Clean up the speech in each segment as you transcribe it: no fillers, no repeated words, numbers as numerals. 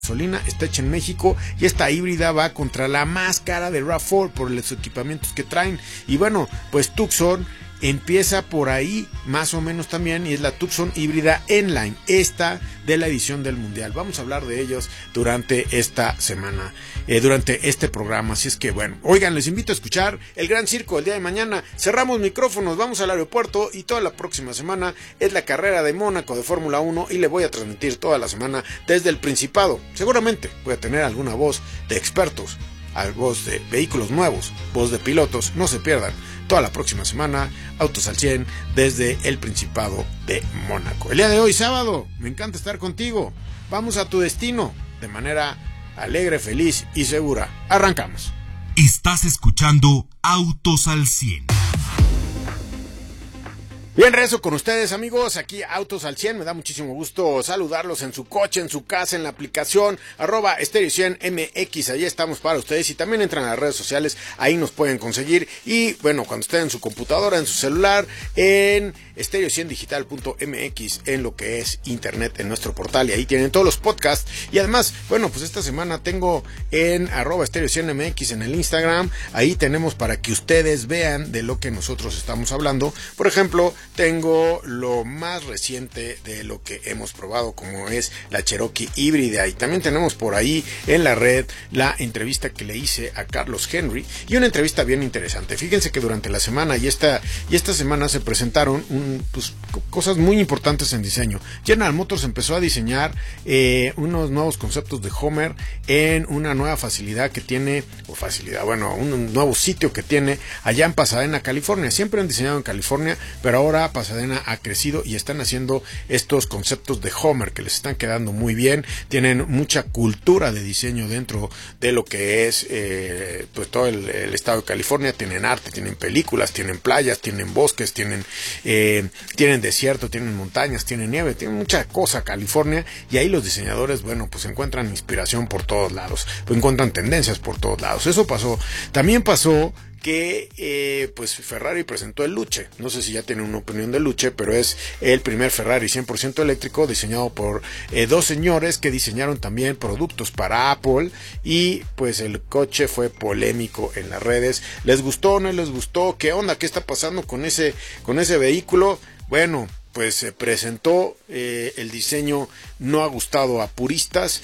gasolina, está hecha en México y esta híbrida va contra la más cara de RAV4 por los equipamientos que traen. Y bueno, pues Tucson empieza por ahí más o menos también, y es la Tucson híbrida N-Line, esta de la edición del Mundial. Vamos a hablar de ellos durante esta semana, durante este programa. Así es que bueno, oigan, les invito a escuchar El Gran Circo el día de mañana. Cerramos micrófonos, vamos al aeropuerto y toda la próxima semana es la carrera de Mónaco de Fórmula 1 y le voy a transmitir toda la semana desde el Principado. Seguramente voy a tener alguna voz de expertos, voz de vehículos nuevos, voz de pilotos. No se pierdan toda la próxima semana Autos al 100 desde el Principado de Mónaco. El día de hoy, sábado, me encanta estar contigo. Vamos a tu destino de manera alegre, feliz y segura. Arrancamos. Estás escuchando Autos al 100. Bien, regreso con ustedes, amigos, aquí Autos al 100, me da muchísimo gusto saludarlos en su coche, en su casa, en la aplicación, @Stereo100MX, ahí estamos para ustedes, y también entran a las redes sociales, ahí nos pueden conseguir, y bueno, cuando estén en su computadora, en su celular, en stereo100digital.mx, en lo que es internet, en nuestro portal, y ahí tienen todos los podcasts, y además, bueno, pues esta semana tengo en @Stereo100MX en el Instagram, ahí tenemos para que ustedes vean de lo que nosotros estamos hablando. Por ejemplo, tengo lo más reciente de lo que hemos probado, como es la Cherokee híbrida, y también tenemos por ahí en la red la entrevista que le hice a Carlos Henry, y una entrevista bien interesante. Fíjense que durante la semana y esta semana se presentaron cosas muy importantes en diseño. General Motors empezó a diseñar unos nuevos conceptos de Homer en una nueva facilidad que tiene, un nuevo sitio que tiene allá en Pasadena, California. Siempre han diseñado en California, pero ahora Pasadena ha crecido y están haciendo estos conceptos de Homer que les están quedando muy bien. Tienen mucha cultura de diseño dentro de lo que es todo el estado de California. Tienen arte, tienen películas, tienen playas, tienen bosques, tienen desierto, tienen montañas, tienen nieve, tienen mucha cosa California, y ahí los diseñadores, bueno, pues encuentran inspiración por todos lados, pues encuentran tendencias por todos lados. Eso pasó. También pasó que pues Ferrari presentó el Luce. No sé si ya tienen una opinión del Luce, pero es el primer Ferrari 100% eléctrico diseñado por dos señores que diseñaron también productos para Apple, y pues el coche fue polémico en las redes. ¿Les gustó o no les gustó? ¿Qué onda? ¿Qué está pasando con ese vehículo? Bueno, pues se presentó, el diseño no ha gustado a puristas,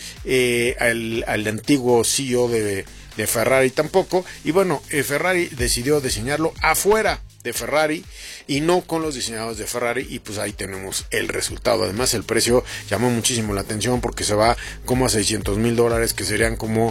al antiguo CEO de Ferrari tampoco, y bueno, Ferrari decidió diseñarlo afuera de Ferrari y no con los diseñadores de Ferrari, y pues ahí tenemos el resultado. Además, el precio llamó muchísimo la atención porque se va como a $600,000, que serían como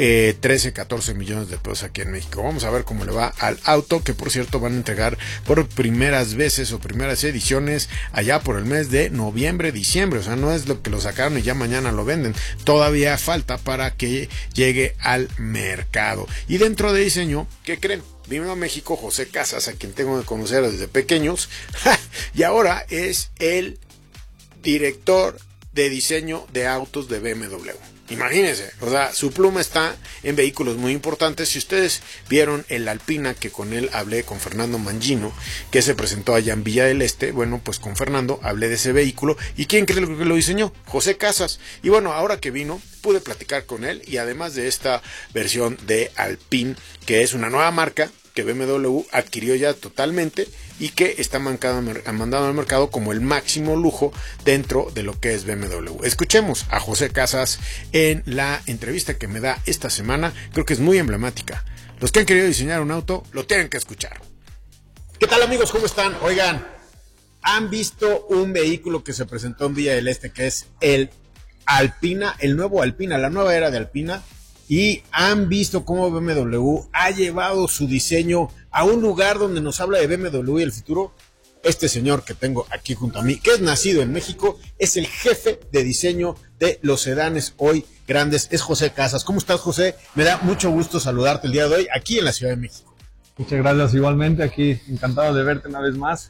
13-14 millones de pesos aquí en México. Vamos a ver cómo le va al auto, que por cierto van a entregar por primeras veces o primeras ediciones allá por el mes de noviembre, diciembre. O sea, no es lo que lo sacaron y ya mañana lo venden. Todavía falta para que llegue al mercado. Y dentro de diseño, ¿qué creen? Vino a México José Casas, a quien tengo que conocer desde pequeños, y ahora es el director de diseño de autos de BMW. Imagínense, o sea, su pluma está en vehículos muy importantes. Si ustedes vieron el Alpina, que con él hablé, con Fernando Mangino, que se presentó allá en Villa del Este, bueno, pues con Fernando hablé de ese vehículo. ¿Y quién cree que lo diseñó? José Casas. Y bueno, ahora que vino, pude platicar con él, y además de esta versión de Alpine, que es una nueva marca que BMW adquirió ya totalmente y que está mandado al mercado como el máximo lujo dentro de lo que es BMW. Escuchemos a José Casas en la entrevista que me da esta semana. Creo que es muy emblemática. Los que han querido diseñar un auto lo tienen que escuchar. ¿Qué tal, amigos? ¿Cómo están? Oigan, ¿han visto un vehículo que se presentó en Villa del Este, que es el Alpina, el nuevo Alpina, la nueva era de Alpina? Y han visto cómo BMW ha llevado su diseño a un lugar donde nos habla de BMW y el futuro. Este señor que tengo aquí junto a mí, que es nacido en México, es el jefe de diseño de los sedanes hoy grandes, es José Casas. ¿Cómo estás, José? Me da mucho gusto saludarte el día de hoy aquí en la Ciudad de México. Muchas gracias, igualmente, aquí encantado de verte una vez más.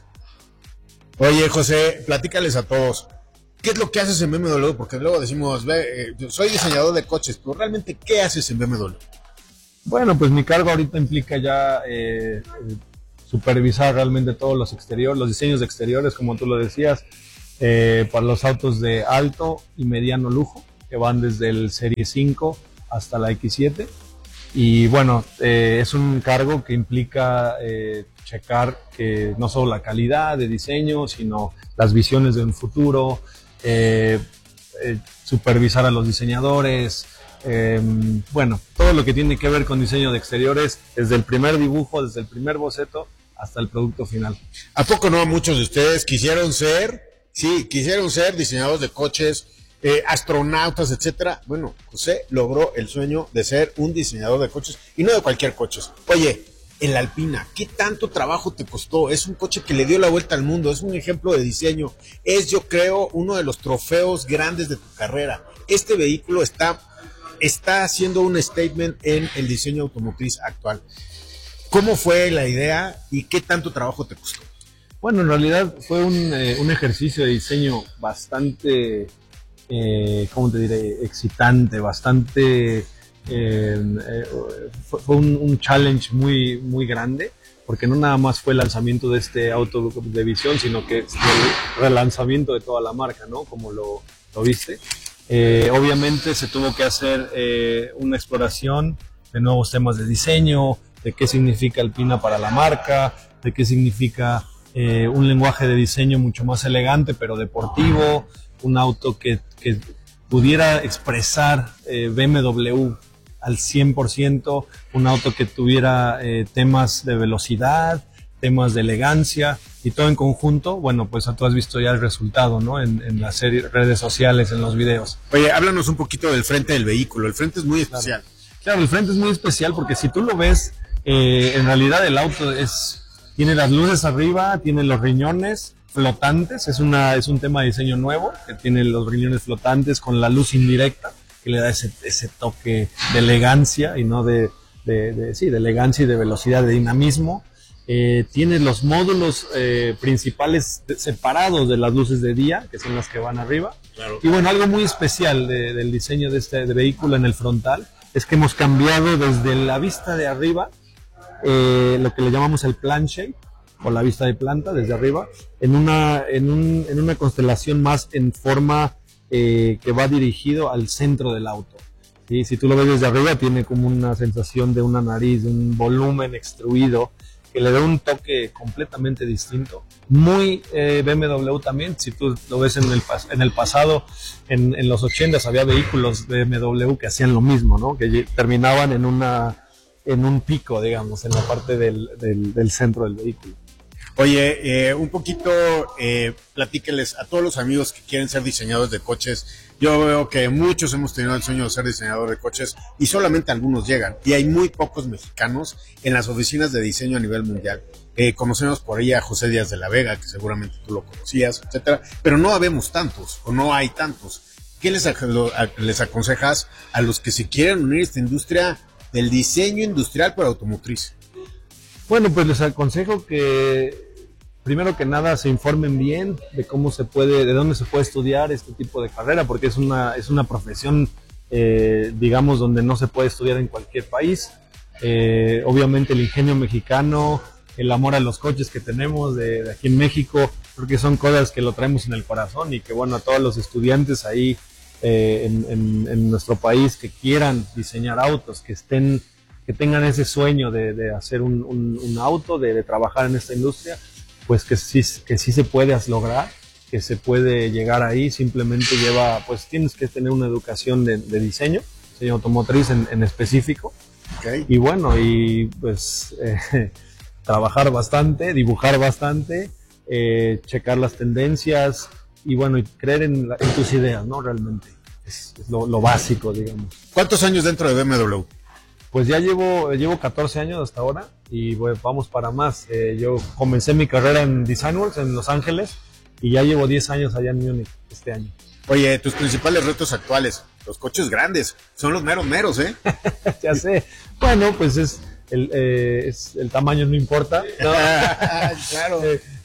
Oye, José, platícales a todos, ¿qué es lo que haces en BMW? Porque luego decimos, soy diseñador de coches, pero realmente, ¿qué haces en BMW? Bueno, pues mi cargo ahorita implica ya supervisar realmente todos los exteriores, los diseños de exteriores, como tú lo decías, para los autos de alto y mediano lujo. que van desde el Serie 5 hasta la X7. Y bueno, es un cargo que implica checar que no solo la calidad de diseño, sino las visiones de un futuro, supervisar a los diseñadores, bueno, todo lo que tiene que ver con diseño de exteriores, desde el primer dibujo, desde el primer boceto, hasta el producto final. ¿A poco no muchos de ustedes quisieron ser diseñadores de coches, astronautas, etcétera? Bueno, José logró el sueño de ser un diseñador de coches, y no de cualquier coche. Oye, el Alpina, ¿qué tanto trabajo te costó? Es un coche que le dio la vuelta al mundo, es un ejemplo de diseño, es, yo creo, uno de los trofeos grandes de tu carrera. Este vehículo está haciendo un statement en el diseño automotriz actual. ¿Cómo fue la idea y qué tanto trabajo te costó? Bueno, en realidad fue un ejercicio de diseño bastante, ¿cómo te diré? Excitante, bastante, fue un challenge muy, muy grande, porque no nada más fue el lanzamiento de este auto de visión, sino que el relanzamiento de toda la marca, ¿no? Como lo viste. Obviamente se tuvo que hacer una exploración de nuevos temas de diseño, de qué significa Alpina para la marca, de qué significa un lenguaje de diseño mucho más elegante pero deportivo, un auto que pudiera expresar BMW al 100%, un auto que tuviera temas de velocidad, temas de elegancia y todo en conjunto. Bueno, pues tú has visto ya el resultado, ¿no? En las redes sociales, en los videos. Oye, háblanos un poquito del frente del vehículo. El frente es muy especial. Claro, el frente es muy especial porque si tú lo ves, en realidad el auto tiene las luces arriba, tiene los riñones flotantes, es un tema de diseño nuevo, que tiene los riñones flotantes con la luz indirecta, que le da ese toque de elegancia y no de elegancia y de velocidad, de dinamismo. Tiene los módulos principales separados de las luces de día, que son las que van arriba. Claro. Y bueno, algo muy especial del diseño de este vehículo en el frontal es que hemos cambiado desde la vista de arriba, lo que le llamamos el plant shape, o la vista de planta desde arriba, en una constelación más en forma que va dirigido al centro del auto. ¿Sí? Si tú lo ves desde arriba, tiene como una sensación de una nariz, de un volumen extruido, que le da un toque completamente distinto. Muy BMW también, si tú lo ves en el pasado, en los 80s había vehículos de BMW que hacían lo mismo, ¿no? Que terminaban en un pico, digamos, en la parte del centro del vehículo. Oye, un poquito, platíqueles a todos los amigos que quieren ser diseñadores de coches. Yo veo que muchos hemos tenido el sueño de ser diseñador de coches y solamente algunos llegan. Y hay muy pocos mexicanos en las oficinas de diseño a nivel mundial. Conocemos por ahí a José Díaz de la Vega, que seguramente tú lo conocías, etcétera. Pero no habemos tantos, o no hay tantos. ¿Qué les aconsejas a los que se quieren unir a esta industria del diseño industrial para automotriz? Bueno, pues les aconsejo que primero que nada se informen bien de de dónde se puede estudiar este tipo de carrera, porque es una profesión, digamos, donde no se puede estudiar en cualquier país. Obviamente el ingenio mexicano, el amor a los coches que tenemos de aquí en México, creo que son cosas que lo traemos en el corazón y que bueno, a todos los estudiantes ahí en nuestro país que quieran diseñar autos, que tengan ese sueño de hacer un auto, de trabajar en esta industria, pues que sí se puede lograr, que se puede llegar ahí. Simplemente pues tienes que tener una educación de diseño automotriz en específico. Okay. Y bueno, y pues trabajar bastante, dibujar bastante, checar las tendencias y bueno, y creer en tus ideas, ¿no? Realmente es lo básico, digamos. ¿Cuántos años dentro de BMW? Pues ya llevo 14 años hasta ahora y bueno, vamos para más. Yo comencé mi carrera en DesignWorks en Los Ángeles y ya llevo 10 años allá en Múnich este año. Oye, tus principales retos actuales, los coches grandes, son los meros, ¿eh? Ya sé. Bueno, pues el tamaño no importa, ¿no? Claro.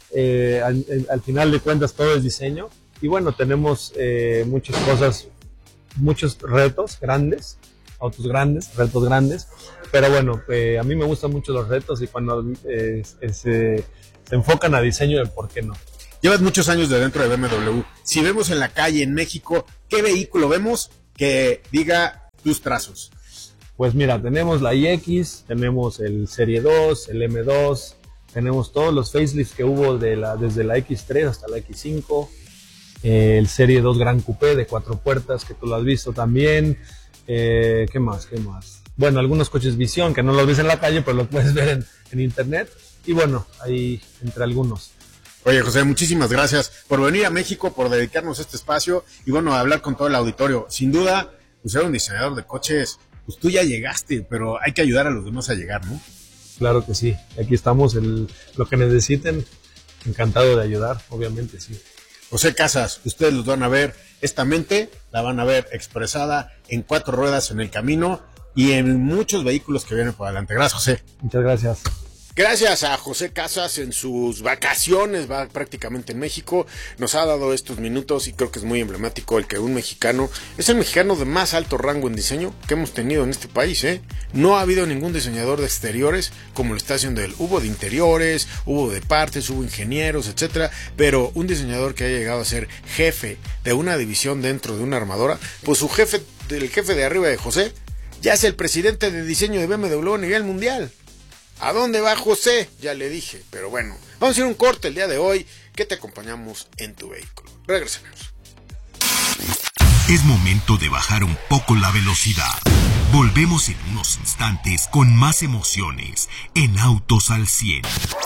Al final de cuentas todo es diseño y bueno, tenemos muchas cosas, muchos retos grandes, autos grandes, retos grandes, pero bueno, a mí me gustan mucho los retos y cuando se enfocan a diseño, ¿por qué no? Llevas muchos años de dentro de BMW. Si vemos en la calle en México, ¿qué vehículo vemos que diga tus trazos. Pues mira, tenemos la iX, tenemos el Serie 2, el M2, tenemos todos los facelifts que hubo desde la X3 hasta la X5, el Serie 2 Gran Coupé de 4 puertas, que tú lo has visto también. ¿Qué más? Bueno, algunos coches Visión, que no los ves en la calle, pero los puedes ver en internet. Y bueno, ahí entre algunos. Oye, José, muchísimas gracias por venir a México, por dedicarnos este espacio y bueno, a hablar con todo el auditorio. Sin duda, pues ser un diseñador de coches, pues tú ya llegaste, pero hay que ayudar a los demás a llegar, ¿no? Claro que sí, aquí estamos, lo que necesiten, encantado de ayudar, obviamente, sí. José Casas, ustedes los van a ver, esta mente la van a ver expresada en 4 ruedas en el camino y en muchos vehículos que vienen por adelante. Gracias, José. Muchas gracias. Gracias a José Casas en sus vacaciones, va prácticamente en México, nos ha dado estos minutos y creo que es muy emblemático el que un mexicano, es el mexicano de más alto rango en diseño que hemos tenido en este país, ¿eh? No ha habido ningún diseñador de exteriores como lo está haciendo él. Hubo de interiores, hubo de partes, hubo ingenieros, etcétera, pero un diseñador que haya llegado a ser jefe de una división dentro de una armadora, pues el jefe de arriba de José ya es el presidente de diseño de BMW a nivel mundial. ¿A dónde va José? Ya le dije, pero bueno, vamos a ir a un corte el día de hoy que te acompañamos en tu vehículo. Regresemos. Es momento de bajar un poco la velocidad. Volvemos en unos instantes con más emociones en Autos al 100.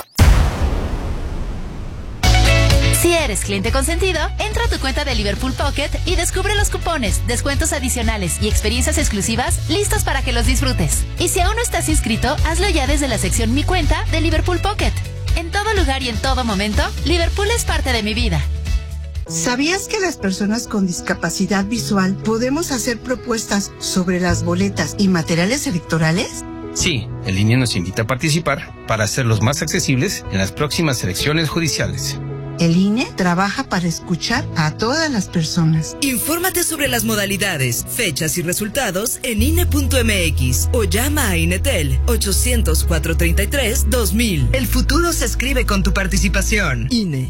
Si eres cliente consentido, entra a tu cuenta de Liverpool Pocket y descubre los cupones, descuentos adicionales y experiencias exclusivas listos para que los disfrutes. Y si aún no estás inscrito, hazlo ya desde la sección Mi Cuenta de Liverpool Pocket. En todo lugar y en todo momento, Liverpool es parte de mi vida. ¿Sabías que las personas con discapacidad visual podemos hacer propuestas sobre las boletas y materiales electorales? Sí, el INE nos invita a participar para hacerlos más accesibles en las próximas elecciones judiciales. El INE trabaja para escuchar a todas las personas. Infórmate sobre las modalidades, fechas y resultados en INE.mx o llama a INETEL 800-433-2000. El futuro se escribe con tu participación. INE.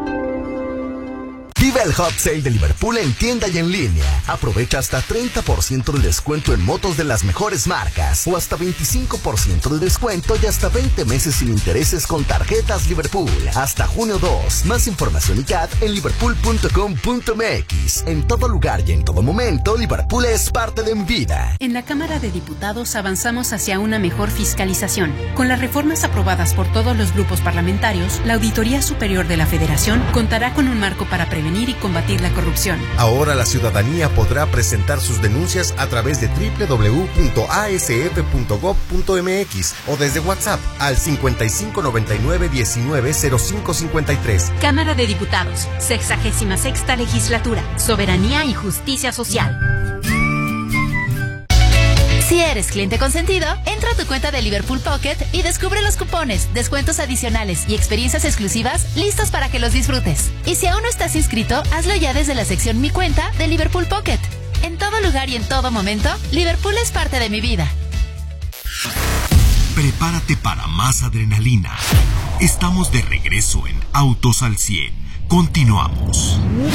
Vive el Hot Sale de Liverpool en tienda y en línea. Aprovecha hasta 30% de descuento en motos de las mejores marcas o hasta 25% de descuento y hasta 20 meses sin intereses con tarjetas Liverpool. Hasta junio 2. Más información y CAT en liverpool.com.mx. En todo lugar y en todo momento, Liverpool es parte de mi vida. En la Cámara de Diputados avanzamos hacia una mejor fiscalización. Con las reformas aprobadas por todos los grupos parlamentarios, la Auditoría Superior de la Federación contará con un marco para prevenir y combatir la corrupción. Ahora la ciudadanía podrá presentar sus denuncias a través de www.asf.gov.mx o desde WhatsApp al 5599-190553. Cámara de Diputados, 66ª Legislatura, Soberanía y Justicia Social. Si eres cliente consentido, entra a tu cuenta de Liverpool Pocket y descubre los cupones, descuentos adicionales y experiencias exclusivas listos para que los disfrutes. Y si aún no estás inscrito, hazlo ya desde la sección Mi Cuenta de Liverpool Pocket. En todo lugar y en todo momento, Liverpool es parte de mi vida. Prepárate para más adrenalina. Estamos de regreso en Autos al 100. Continuamos.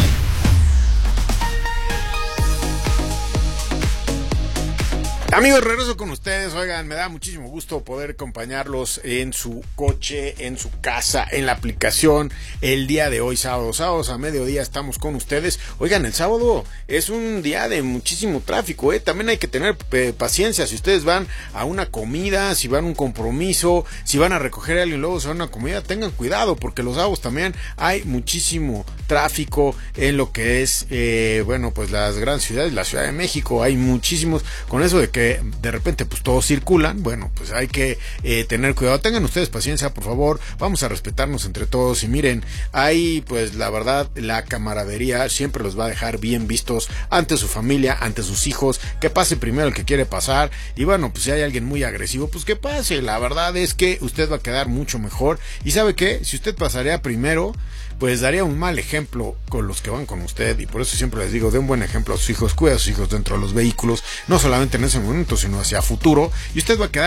Amigos, regreso con ustedes. Oigan, me da muchísimo gusto poder acompañarlos en su coche, en su casa, en la aplicación. El día de hoy, sábados a mediodía estamos con ustedes. Oigan, el sábado es un día de muchísimo tráfico, ¿eh? También hay que tener paciencia. Si ustedes van a una comida, si van a un compromiso, si van a recoger a alguien y luego se van a una comida, tengan cuidado porque los sábados también hay muchísimo tráfico en lo que es, bueno, pues las grandes ciudades, la Ciudad de México. Hay muchísimos, con eso de que de repente pues todos circulan, bueno, pues hay que tener cuidado. Tengan ustedes paciencia, por favor, vamos a respetarnos entre todos y miren, ahí pues la verdad la camaradería siempre los va a dejar bien vistos ante su familia, ante sus hijos, que pase primero el que quiere pasar y bueno, pues si hay alguien muy agresivo, pues que pase. La verdad es que usted va a quedar mucho mejor y ¿sabe qué? Si usted pasaría primero, pues daría un mal ejemplo con los que van con usted y por eso siempre les digo, dé un buen ejemplo a sus hijos, cuida a sus hijos dentro de los vehículos, no solamente en ese momento, sino hacia futuro y usted va a quedar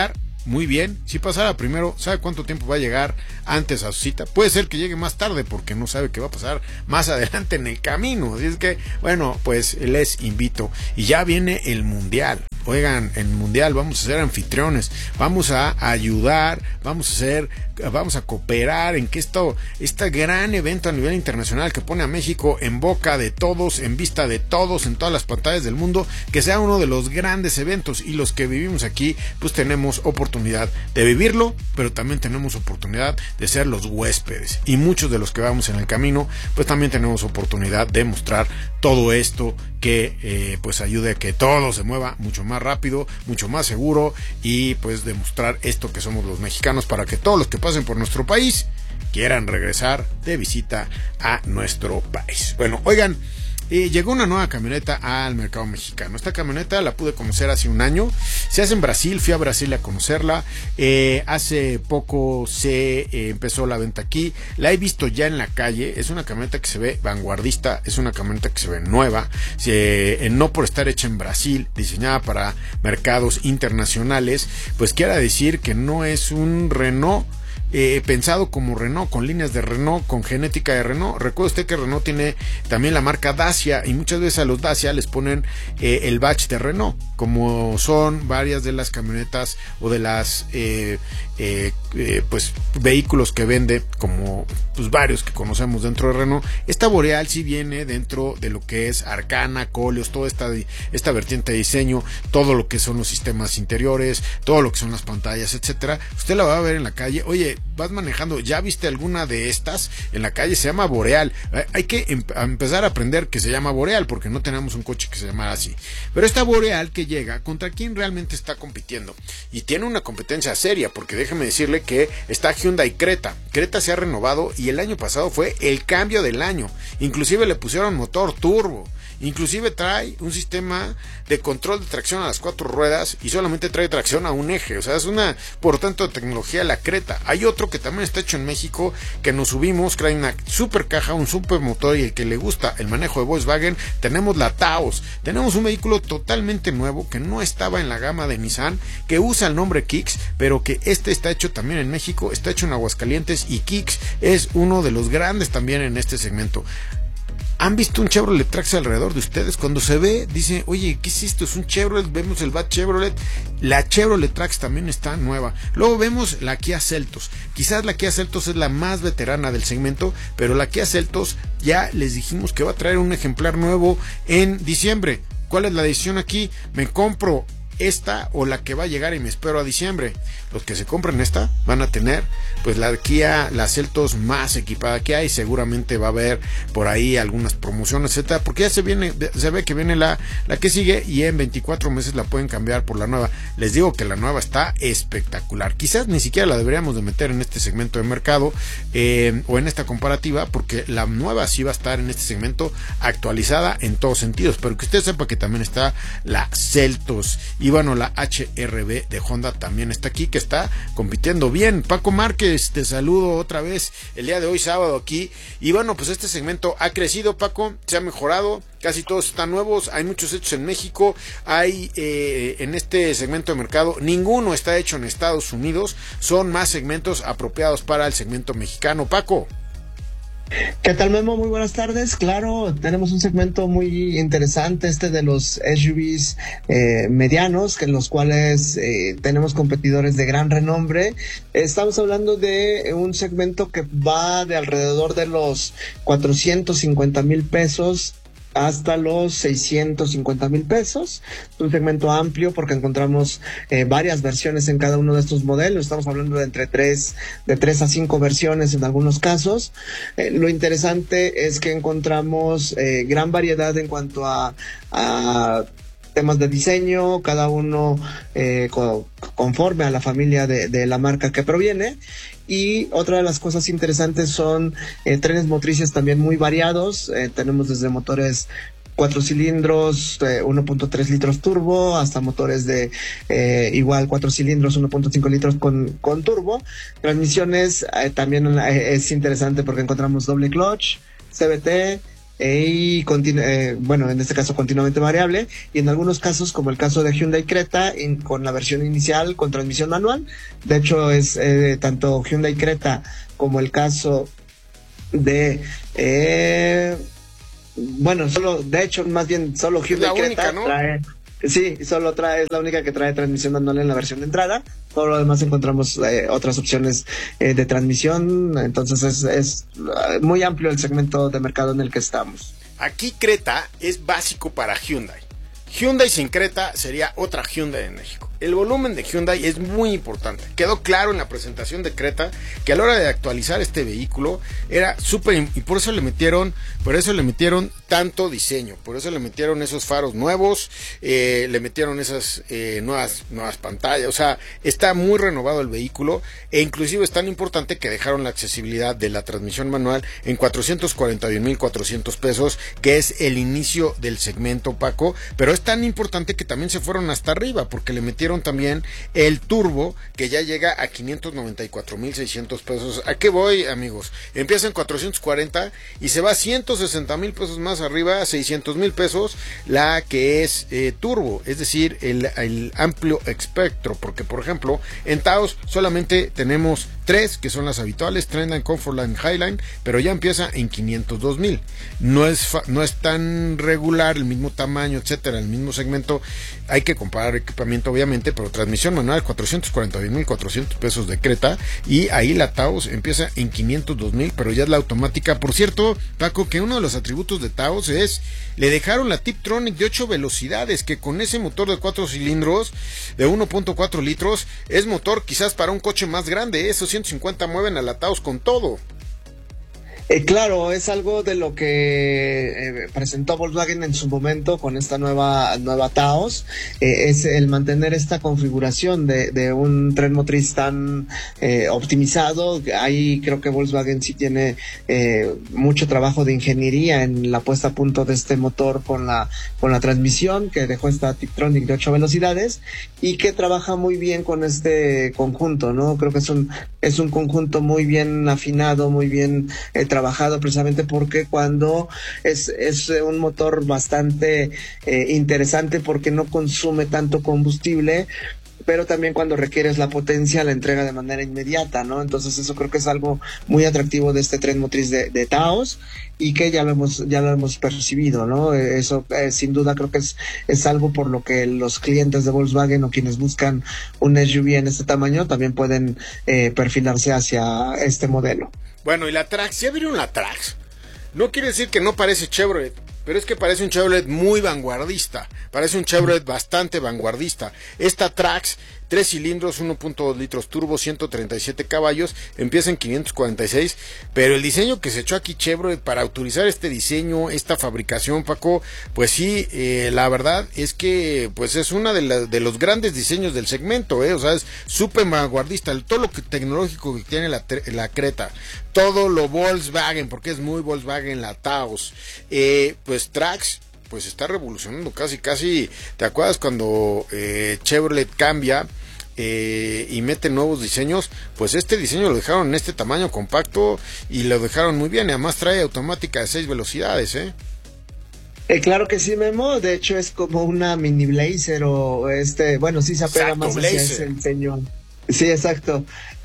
muy bien. Si pasara primero, ¿sabe cuánto tiempo va a llegar antes a su cita? Puede ser que llegue más tarde porque no sabe qué va a pasar más adelante en el camino. Así es que, bueno, pues les invito. Y ya viene el Mundial. Oigan, en el Mundial vamos a ser anfitriones, vamos a ayudar, vamos a cooperar en que este gran evento a nivel internacional que pone a México en boca de todos, en vista de todos, en todas las pantallas del mundo, que sea uno de los grandes eventos, y los que vivimos aquí pues tenemos oportunidad de vivirlo, pero también tenemos oportunidad de ser los huéspedes, y muchos de los que vamos en el camino pues también tenemos oportunidad de mostrar todo esto que pues ayude a que todo se mueva mucho más rápido, mucho más seguro, y pues demostrar esto que somos los mexicanos, para que todos los que pasen por nuestro país quieran regresar de visita a nuestro país. Bueno, oigan, llegó una nueva camioneta al mercado mexicano. Esta camioneta la pude conocer hace un año. Se hace en Brasil, fui a Brasil a conocerla. Hace poco se empezó la venta aquí. La he visto ya en la calle. Es una camioneta que se ve vanguardista, es una camioneta que se ve nueva. No por estar hecha en Brasil, diseñada para mercados internacionales, pues quiera decir que no es un Renault pensado como Renault, con líneas de Renault, con genética de Renault. Recuerde usted que Renault tiene también la marca Dacia, y muchas veces a los Dacia les ponen el badge de Renault, como son varias de las camionetas o de las pues vehículos que vende, como pues varios que conocemos dentro de Renault. Esta Boreal sí viene dentro de lo que es Arcana, Koleos, toda esta vertiente de diseño, todo lo que son los sistemas interiores, todo lo que son las pantallas, etcétera. Usted la va a ver en la calle. Oye, vas manejando, ¿ya viste alguna de estas en la calle? Se llama Boreal. Hay que empezar a aprender que se llama Boreal, porque no tenemos un coche que se llamara así. Pero esta Boreal que llega, ¿contra quién realmente está compitiendo? Y tiene una competencia seria, porque déjeme decirle que está Hyundai Creta. Creta se ha renovado y el año pasado fue el cambio del año. Inclusive le pusieron motor turbo. Inclusive trae un sistema de control de tracción a las 4 ruedas y solamente trae tracción a un eje. O sea, es una, por tanto, de tecnología la Creta. Hay otro que también está hecho en México, que nos subimos, trae una super caja, un super motor, y el que le gusta el manejo de Volkswagen, tenemos la Taos. Tenemos un vehículo totalmente nuevo que no estaba en la gama de Nissan, que usa el nombre Kicks, pero que está hecho también en México, está hecho en Aguascalientes, y Kicks es uno de los grandes también en este segmento. ¿Han visto un Chevrolet Trax alrededor de ustedes? Cuando se ve, dice, oye, ¿qué es esto? Es un Chevrolet. Vemos el Bat Chevrolet. La Chevrolet Trax también está nueva. Luego vemos la Kia Seltos. Quizás la Kia Seltos es la más veterana del segmento, pero la Kia Seltos ya les dijimos que va a traer un ejemplar nuevo en diciembre. ¿Cuál es la decisión aquí? ¿Me compro esta o la que va a llegar y me espero a diciembre? Los que se compren esta van a tener pues la Kia, la Seltos más equipada que hay. Seguramente va a haber por ahí algunas promociones, etcétera, porque ya se ve que viene la que sigue, y en 24 meses la pueden cambiar por la nueva. Les digo que la nueva está espectacular. Quizás ni siquiera la deberíamos de meter en este segmento de mercado o en esta comparativa, porque la nueva sí va a estar en este segmento actualizada en todos sentidos, pero que usted sepa que también está la Seltos. Y bueno, la HR-V de Honda también está aquí, que está compitiendo bien. Paco Márquez, te saludo otra vez el día de hoy, sábado, aquí. Y bueno, pues este segmento ha crecido, Paco, se ha mejorado, casi todos están nuevos, hay muchos hechos en México, hay en este segmento de mercado, ninguno está hecho en Estados Unidos, son más segmentos apropiados para el segmento mexicano. Paco. ¿Qué tal, Memo? Muy buenas tardes. Claro, tenemos un segmento muy interesante, de los SUVs medianos, en los cuales tenemos competidores de gran renombre. Estamos hablando de un segmento que va de alrededor de los 450,000 pesos hasta los 650,000 pesos. Un segmento amplio porque encontramos varias versiones en cada uno de estos modelos. Estamos hablando de entre 3 a 5 versiones en algunos casos. Lo interesante es que encontramos gran variedad en cuanto a temas de diseño, cada uno conforme a la familia de la marca que proviene. Y otra de las cosas interesantes son trenes motrices también muy variados. Tenemos desde motores 4 cilindros, 1.3 litros turbo, hasta motores de igual 4 cilindros, 1.5 litros con turbo. Transmisiones también es interesante porque encontramos doble clutch, CVT, y bueno, en este caso continuamente variable, y en algunos casos, como el caso de Hyundai Creta, con la versión inicial con transmisión manual. De hecho, es tanto Hyundai Creta como el caso de solo Hyundai Creta trae. Sí, es la única que trae transmisión manual en la versión de entrada. Todo lo demás encontramos otras opciones de transmisión. Entonces es muy amplio el segmento de mercado en el que estamos. Aquí Creta es básico para Hyundai. Hyundai sin Creta sería otra Hyundai en México. El volumen de Hyundai es muy importante. Quedó claro en la presentación de Creta que a la hora de actualizar este vehículo era súper, y por eso le metieron tanto diseño, por eso le metieron esos faros nuevos, le metieron esas nuevas pantallas. O sea, está muy renovado el vehículo, e inclusive es tan importante que dejaron la accesibilidad de la transmisión manual en 441,400 pesos, que es el inicio del segmento, Paco. Pero es tan importante que también se fueron hasta arriba, porque le metieron también el turbo, que ya llega a 594,600 pesos. ¿A qué voy, amigos? Empieza en 440 y se va a 160,000 pesos más arriba, a 600,000 pesos la que es turbo, es decir, el amplio espectro, porque por ejemplo en Taos solamente tenemos 3 que son las habituales, Trendline, Comfortline, Highline, pero ya empieza en 502,000. No es tan regular, el mismo tamaño, etcétera, el mismo segmento. Hay que comparar equipamiento, obviamente, pero transmisión manual 441,400 pesos de Creta, y ahí la Taos empieza en 502,000, pero ya es la automática. Por cierto, Paco, que uno de los atributos de Taos le dejaron la Tiptronic de 8 velocidades, que con ese motor de 4 cilindros de 1.4 litros es motor quizás para un coche más grande. Esos 150 mueven a la Taos con todo. Claro, es algo de lo que presentó Volkswagen en su momento con esta nueva Taos, es el mantener esta configuración de un tren motriz tan optimizado. Ahí creo que Volkswagen sí tiene mucho trabajo de ingeniería en la puesta a punto de este motor con la transmisión, que dejó esta Tiptronic de 8 velocidades y que trabaja muy bien con este conjunto, ¿no? Creo que es un conjunto muy bien afinado, muy bien trabajado, precisamente porque cuando es un motor bastante interesante, porque no consume tanto combustible, pero también cuando requieres la potencia la entrega de manera inmediata, ¿no? Entonces eso creo que es algo muy atractivo de este tren motriz de Taos, y que ya lo hemos percibido, ¿no? Eso sin duda creo que es algo por lo que los clientes de Volkswagen o quienes buscan un SUV en este tamaño también pueden perfilarse hacia este modelo. Bueno, y la Trax, ¿ya vieron la Trax? No quiere decir que no parece Chevrolet, pero es que parece un Chevrolet muy vanguardista, parece un Chevrolet bastante vanguardista. Esta Trax, 3 cilindros, 1.2 litros turbo, 137 caballos, empieza en 546, pero el diseño que se echó aquí Chevrolet para autorizar este diseño, esta fabricación, Paco, pues sí, la verdad es que pues es una de los grandes diseños del segmento, o sea, es súper vanguardista, todo lo tecnológico que tiene la Creta, todo lo Volkswagen, porque es muy Volkswagen la Taos, pues Trax pues está revolucionando casi. ¿Te acuerdas cuando Chevrolet cambia y mete nuevos diseños? Pues este diseño lo dejaron en este tamaño compacto y lo dejaron muy bien, y además trae automática de 6 velocidades, Claro que sí, Memo. De hecho es como una mini Blazer, o bueno, sí se apega más hacia ese diseño. Sí, exacto.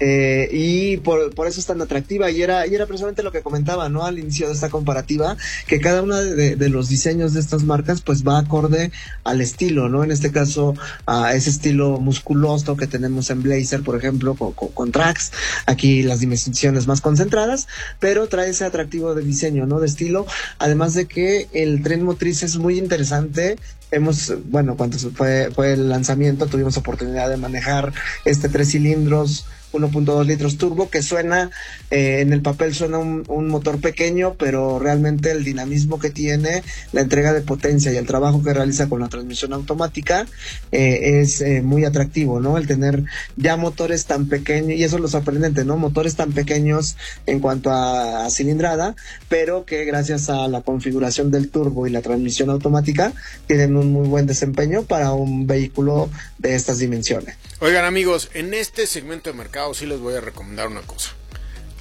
Y por eso es tan atractiva, y era precisamente lo que comentaba, ¿no? Al inicio de esta comparativa, que cada uno de los diseños de estas marcas pues va acorde al estilo, ¿no? En este caso a ese estilo musculoso que tenemos en Blazer, por ejemplo, con Trax, aquí las dimensiones más concentradas, pero trae ese atractivo de diseño, ¿no? De estilo, además de que el tren motriz es muy interesante. Cuando fue el lanzamiento, tuvimos oportunidad de manejar este 3 cilindros 1.2 litros turbo, que suena, en el papel suena un motor pequeño, pero realmente el dinamismo que tiene, la entrega de potencia y el trabajo que realiza con la transmisión automática es muy atractivo, ¿no? El tener ya motores tan pequeños, y eso es lo sorprendente, ¿no? Motores tan pequeños en cuanto a cilindrada, pero que gracias a la configuración del turbo y la transmisión automática tienen un muy buen desempeño para un vehículo de estas dimensiones. Oigan, amigos, en este segmento de mercado sí les voy a recomendar una cosa.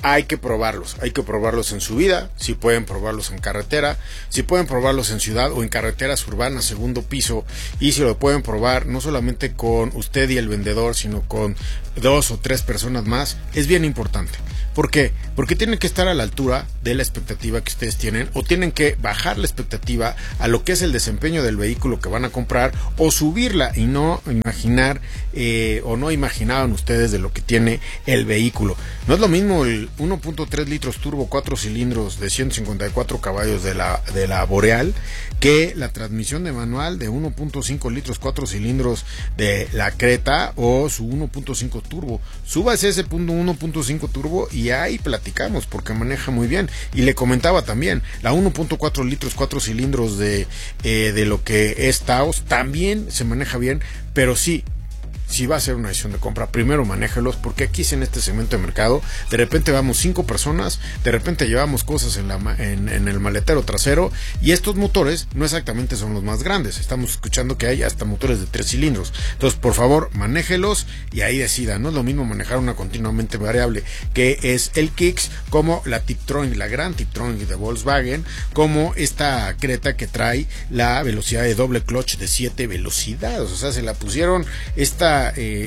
hay que probarlos en subida, si pueden probarlos en carretera, si pueden probarlos en ciudad o en carreteras urbanas, segundo piso, y si lo pueden probar no solamente con usted y el vendedor, sino con 2 o 3 personas más, es bien importante. ¿Por qué? Porque tienen que estar a la altura de la expectativa que ustedes tienen, o tienen que bajar la expectativa a lo que es el desempeño del vehículo que van a comprar, o subirla y no imaginar o no imaginaban ustedes de lo que tiene el vehículo. No es lo mismo el 1.3 litros turbo 4 cilindros de 154 caballos de la Boreal que la transmisión de manual de 1.5 litros 4 cilindros de la Creta o su 1.5 turbo. Súbase ese 1.5 turbo y ahí platicamos, porque maneja muy bien. Y le comentaba también, la 1.4 litros 4 cilindros de lo que es Taos también se maneja bien, pero sí, si va a ser una decisión de compra, primero manéjelos, porque aquí en este segmento de mercado, de repente vamos 5 personas, de repente llevamos cosas en el maletero trasero, y estos motores no exactamente son los más grandes. Estamos escuchando que hay hasta motores de 3 cilindros. Entonces, por favor, manéjelos y ahí decida. No es lo mismo manejar una continuamente variable, que es el Kicks, como la Tiptronic, la gran Tiptronic de Volkswagen, como esta Creta que trae la velocidad de doble clutch de 7 velocidades. O sea, se la pusieron esta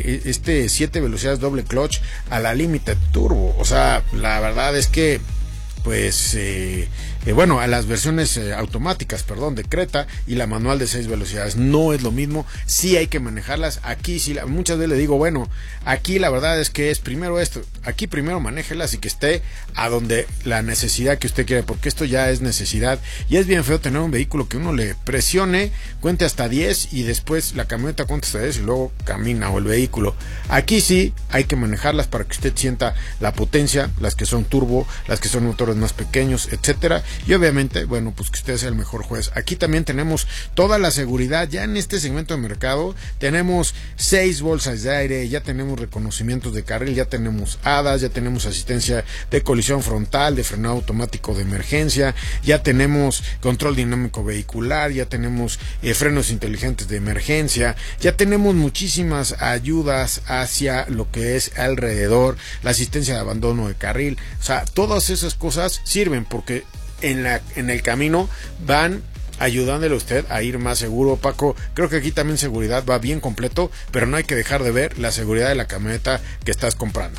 7 velocidades doble clutch a la Limited Turbo. O sea, la verdad es que pues a las versiones automáticas, de Creta, y la manual de 6 velocidades. No es lo mismo, sí hay que manejarlas. Aquí sí, muchas veces le digo, aquí la verdad es que es primero esto, aquí primero manéjelas y que esté a donde la necesidad que usted quiere, porque esto ya es necesidad, y es bien feo tener un vehículo que uno le presione, cuente hasta 10 y después la camioneta cuenta hasta 10 y luego camina, o el vehículo. Aquí sí hay que manejarlas para que usted sienta la potencia, las que son turbo, las que son motores más pequeños, etcétera, y obviamente, pues que usted sea el mejor juez. Aquí también tenemos toda la seguridad. Ya en este segmento de mercado tenemos 6 bolsas de aire, ya tenemos reconocimientos de carril, ya tenemos HADAS, ya tenemos asistencia de colisión frontal, de frenado automático de emergencia, ya tenemos control dinámico vehicular, ya tenemos frenos inteligentes de emergencia, ya tenemos muchísimas ayudas hacia lo que es alrededor, la asistencia de abandono de carril. O sea, todas esas cosas sirven porque en el camino van ayudándole a usted a ir más seguro. Paco, creo que aquí también seguridad va bien completo, pero no hay que dejar de ver la seguridad de la camioneta que estás comprando.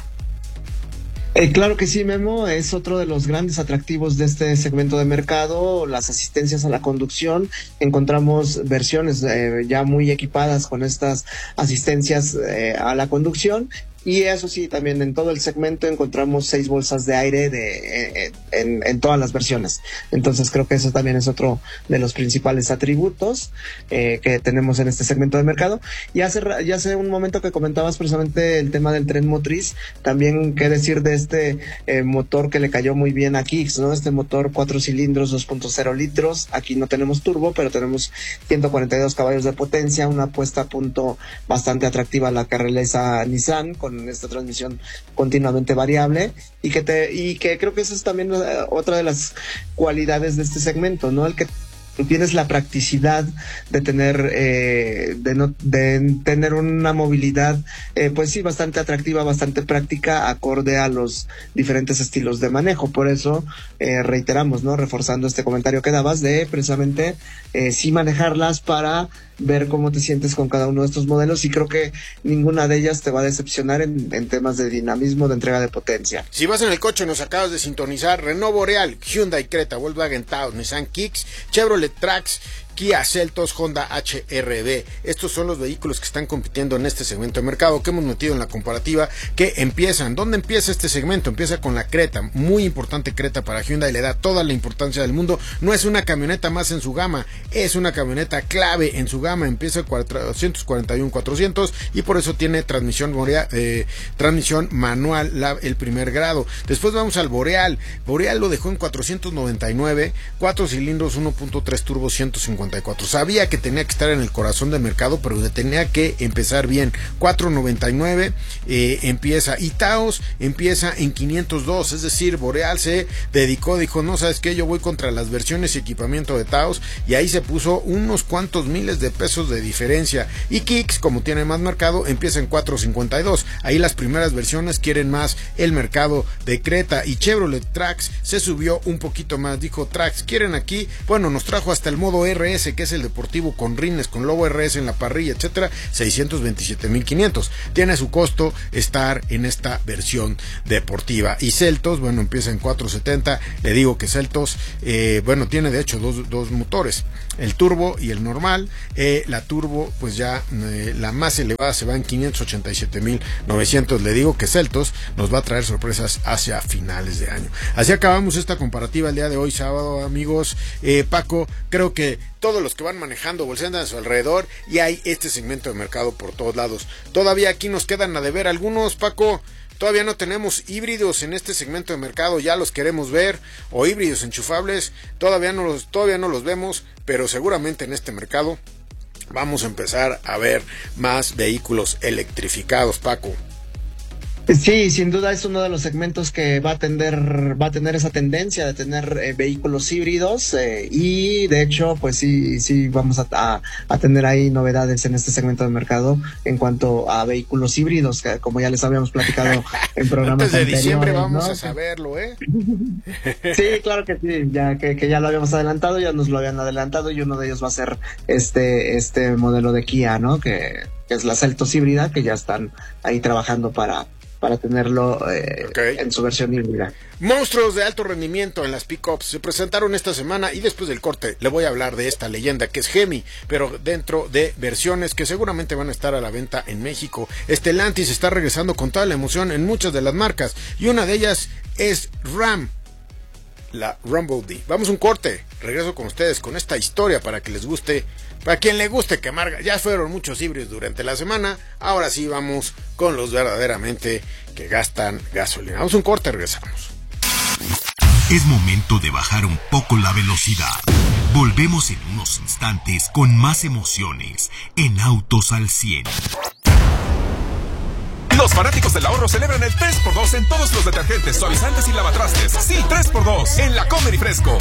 Claro que sí, Memo, es otro de los grandes atractivos de este segmento de mercado, las asistencias a la conducción. Encontramos versiones ya muy equipadas con estas asistencias a la conducción. Y eso sí, también en todo el segmento encontramos 6 bolsas de aire en todas las versiones. Entonces creo que eso también es otro de los principales atributos que tenemos en este segmento de mercado. Y hace un momento que comentabas precisamente el tema del tren motriz, también qué decir de este motor que le cayó muy bien a Kicks, ¿no? Este motor 4 cilindros, 2.0 litros. Aquí no tenemos turbo, pero tenemos 142 caballos de potencia, una puesta a punto bastante atractiva a la carreleza Nissan, con esta transmisión continuamente variable, y que creo que eso es también otra de las cualidades de este segmento, ¿no? El que tienes la practicidad de tener de tener una movilidad pues sí, bastante atractiva, bastante práctica, acorde a los diferentes estilos de manejo. Por eso reiteramos, ¿no? Reforzando este comentario que dabas de precisamente sí manejarlas para ver cómo te sientes con cada uno de estos modelos, y creo que ninguna de ellas te va a decepcionar en temas de dinamismo, de entrega de potencia. Si vas en el coche, nos acabas de sintonizar Renault Boreal, Hyundai Creta, Volkswagen Taos, Nissan Kicks, Chevrolet Trax, Kia Seltos, Honda HR-V. Estos son los vehículos que están compitiendo en este segmento de mercado que hemos metido en la comparativa, que empiezan. ¿Dónde empieza este segmento? Empieza con la Creta, muy importante Creta para Hyundai, le da toda la importancia del mundo. No es una camioneta más en su gama, es una camioneta clave en su gama. Empieza el 441-400 y por eso tiene transmisión manual, el primer grado. Después vamos al Boreal. Boreal lo dejó en 499, 4 cilindros, 1.3 turbo, 150 4.54. Sabía que tenía que estar en el corazón del mercado, pero tenía que empezar bien. 4.99 empieza, y Taos empieza en 502, es decir, Boreal se dedicó, dijo, no, ¿sabes qué? Yo voy contra las versiones y equipamiento de Taos, y ahí se puso unos cuantos miles de pesos de diferencia. Y Kicks, como tiene más mercado, empieza en 4.52. Ahí las primeras versiones quieren más el mercado de Creta, y Chevrolet Trax se subió un poquito más, dijo, Trax, ¿quieren aquí? Bueno, nos trajo hasta el modo RS, que es el deportivo con rines, con logo RS en la parrilla, etcétera, 627,500. Tiene su costo estar en esta versión deportiva. Y Seltos, bueno, empieza en 470. Le digo que Seltos, bueno, tiene de hecho dos motores, el turbo y el normal. La turbo, pues ya la más elevada se va en 587,900. Le digo que Seltos nos va a traer sorpresas hacia finales de año. Así acabamos esta comparativa el día de hoy, sábado, amigos. Paco, creo que todos los que van manejando voltean a su alrededor y hay este segmento de mercado por todos lados. Todavía aquí nos quedan a deber algunos, Paco. Todavía no tenemos híbridos en este segmento de mercado, ya los queremos ver, o híbridos enchufables, todavía no los vemos, pero seguramente en este mercado vamos a empezar a ver más vehículos electrificados, Paco. Sí, sin duda es uno de los segmentos que va a tener esa tendencia de tener vehículos híbridos, y de hecho, pues sí vamos a tener ahí novedades en este segmento de mercado en cuanto a vehículos híbridos, que como ya les habíamos platicado en programas antes de anteriores, diciembre vamos, ¿no? a saberlo, ¿eh? Sí, claro que sí, ya que ya lo habíamos adelantado, ya nos lo habían adelantado, y uno de ellos va a ser este modelo de Kia, ¿no? Que es la Seltos híbrida, que ya están ahí trabajando para tenerlo en su versión híbrida. Monstruos de alto rendimiento en las pickups se presentaron esta semana, y después del corte le voy a hablar de esta leyenda que es Hemi, pero dentro de versiones que seguramente van a estar a la venta en México. Stellantis está regresando con toda la emoción en muchas de las marcas, y una de ellas es Ram, la Rumble-D. Vamos a un corte, regreso con ustedes con esta historia para que les guste. Para quien le guste quemar, ya fueron muchos híbridos durante la semana, ahora sí vamos con los verdaderamente que gastan gasolina. Vamos a un corte, regresamos. Es momento de bajar un poco la velocidad. Volvemos en unos instantes con más emociones en Autos al 100. Los fanáticos del ahorro celebran el 3x2 en todos los detergentes, suavizantes y lavatrastes. Sí, 3x2 en La Comer y Fresco.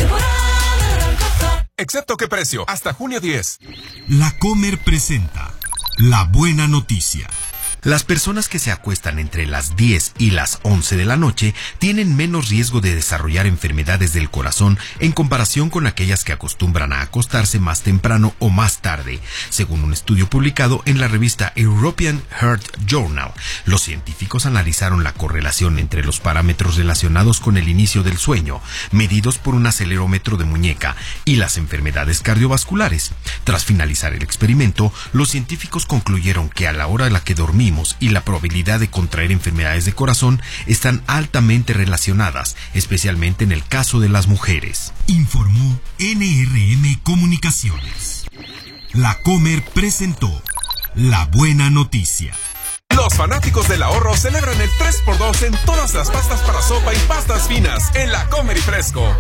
Excepto qué precio, hasta junio 10. La Comer presenta la buena noticia. Las personas que se acuestan entre las 10 y las 11 de la noche tienen menos riesgo de desarrollar enfermedades del corazón en comparación con aquellas que acostumbran a acostarse más temprano o más tarde, según un estudio publicado en la revista European Heart Journal. Los científicos analizaron la correlación entre los parámetros relacionados con el inicio del sueño, medidos por un acelerómetro de muñeca, y las enfermedades cardiovasculares. Tras finalizar el experimento, los científicos concluyeron que a la hora a la que dormimos y la probabilidad de contraer enfermedades de corazón están altamente relacionadas, especialmente en el caso de las mujeres. Informó NRM Comunicaciones. La Comer presentó la buena noticia. Los fanáticos del ahorro celebran el 3x2 en todas las pastas para sopa y pastas finas en La Comer y Fresco.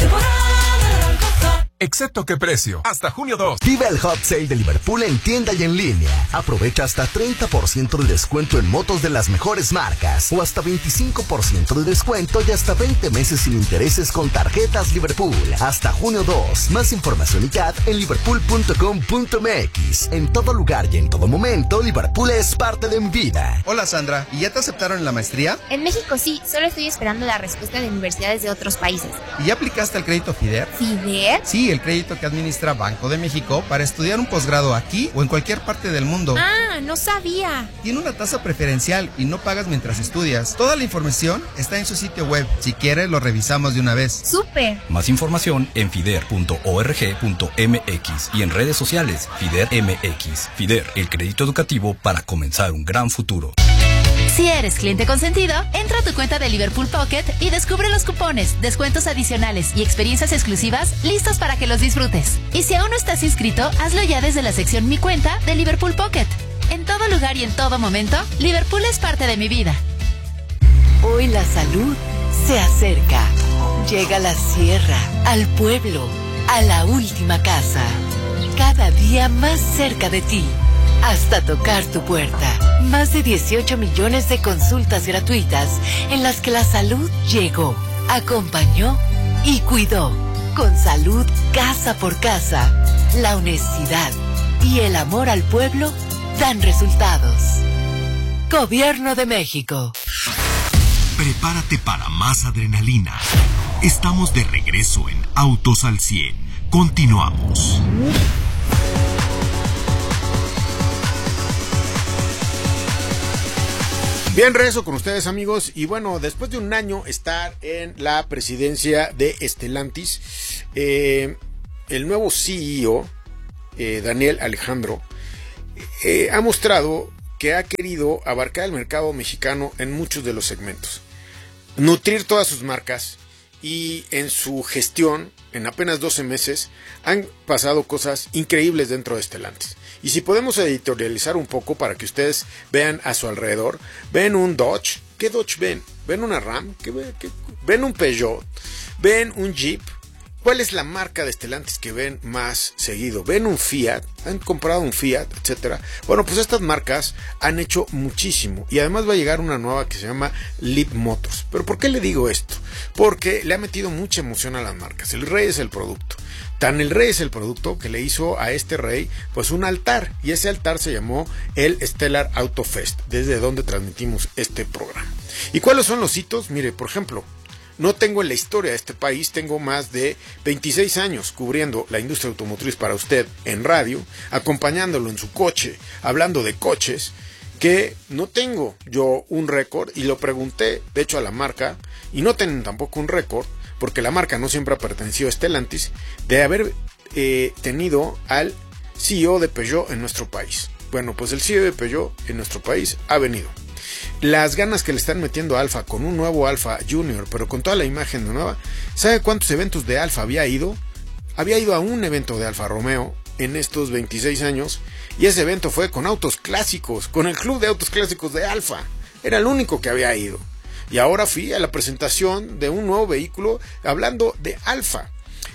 Excepto qué precio, hasta junio 2. Vive el Hot Sale de Liverpool en tienda y en línea. Aprovecha hasta 30% de descuento en motos de las mejores marcas, o hasta 25% de descuento y hasta 20 meses sin intereses con tarjetas Liverpool. Hasta junio 2. Más información y CAT en liverpool.com.mx. En todo lugar y en todo momento, Liverpool es parte de mi vida. Hola Sandra, ¿y ya te aceptaron en la maestría? En México sí, solo estoy esperando la respuesta de universidades de otros países. ¿Y ya aplicaste el crédito FIDER? ¿FIDER? Sí, el crédito que administra Banco de México para estudiar un posgrado aquí o en cualquier parte del mundo. Ah, no sabía. Tiene una tasa preferencial y no pagas mientras estudias. Toda la información está en su sitio web. Si quieres, lo revisamos de una vez. ¡Súper! Más información en fider.org.mx y en redes sociales FIDER MX. FIDER, el crédito educativo para comenzar un gran futuro. Si eres cliente consentido, entra a tu cuenta de Liverpool Pocket y descubre los cupones, descuentos adicionales y experiencias exclusivas listos para que los disfrutes. Y si aún no estás inscrito, hazlo ya desde la sección Mi Cuenta de Liverpool Pocket. En todo lugar y en todo momento, Liverpool es parte de mi vida. Hoy la salud se acerca. Llega a la sierra, al pueblo, a la última casa. cada día más cerca de ti, hasta tocar tu puerta. Más de 18 millones de consultas gratuitas en las que la salud llegó, acompañó y cuidó. Con salud casa por casa, la honestidad y el amor al pueblo dan resultados. Gobierno de México. Prepárate para más adrenalina. Estamos de regreso en Autos al 100. Continuamos. Bien, regreso con ustedes, amigos. Y bueno, después de un año estar en la presidencia de Stellantis, el nuevo CEO, Daniel Alejandro, ha mostrado que ha querido abarcar el mercado mexicano en muchos de los segmentos, nutrir todas sus marcas, y en su gestión, en apenas 12 meses, han pasado cosas increíbles dentro de Stellantis. Y si podemos editorializar un poco para que ustedes vean a su alrededor, ven un Dodge. ¿Qué Dodge ven? ¿Ven una Ram? ¿Ven un Peugeot? ¿Ven un Jeep? ¿Cuál es la marca de Stellantis que ven más seguido? ¿Ven un Fiat? ¿Han comprado un Fiat? Etcétera. Bueno, pues estas marcas han hecho muchísimo. Y además va a llegar una nueva que se llama Leap Motors. ¿Pero por qué le digo esto? Porque le ha metido mucha emoción a las marcas. El rey es el producto. Tan el rey es el producto que le hizo a este rey pues un altar. Y ese altar se llamó el Stellar Auto Fest, desde donde transmitimos este programa. ¿Y cuáles son los hitos? Mire, por ejemplo, no tengo en la historia de este país, tengo más de 26 años cubriendo la industria automotriz para usted en radio, acompañándolo en su coche, hablando de coches, que no tengo yo un récord, y lo pregunté de hecho a la marca, y no tienen tampoco un récord, porque la marca no siempre ha pertenecido a Stellantis, de haber tenido al CEO de Peugeot en nuestro país. Bueno, pues el CEO de Peugeot en nuestro país ha venido. Las ganas que le están metiendo a Alfa con un nuevo Alfa Junior, pero con toda la imagen nueva. ¿Sabe cuántos eventos de Alfa había ido? Había ido a un evento de Alfa Romeo en estos 26 años, y ese evento fue con autos clásicos, con el club de autos clásicos de Alfa. Era el único que había ido. Y ahora fui a la presentación de un nuevo vehículo hablando de Alfa.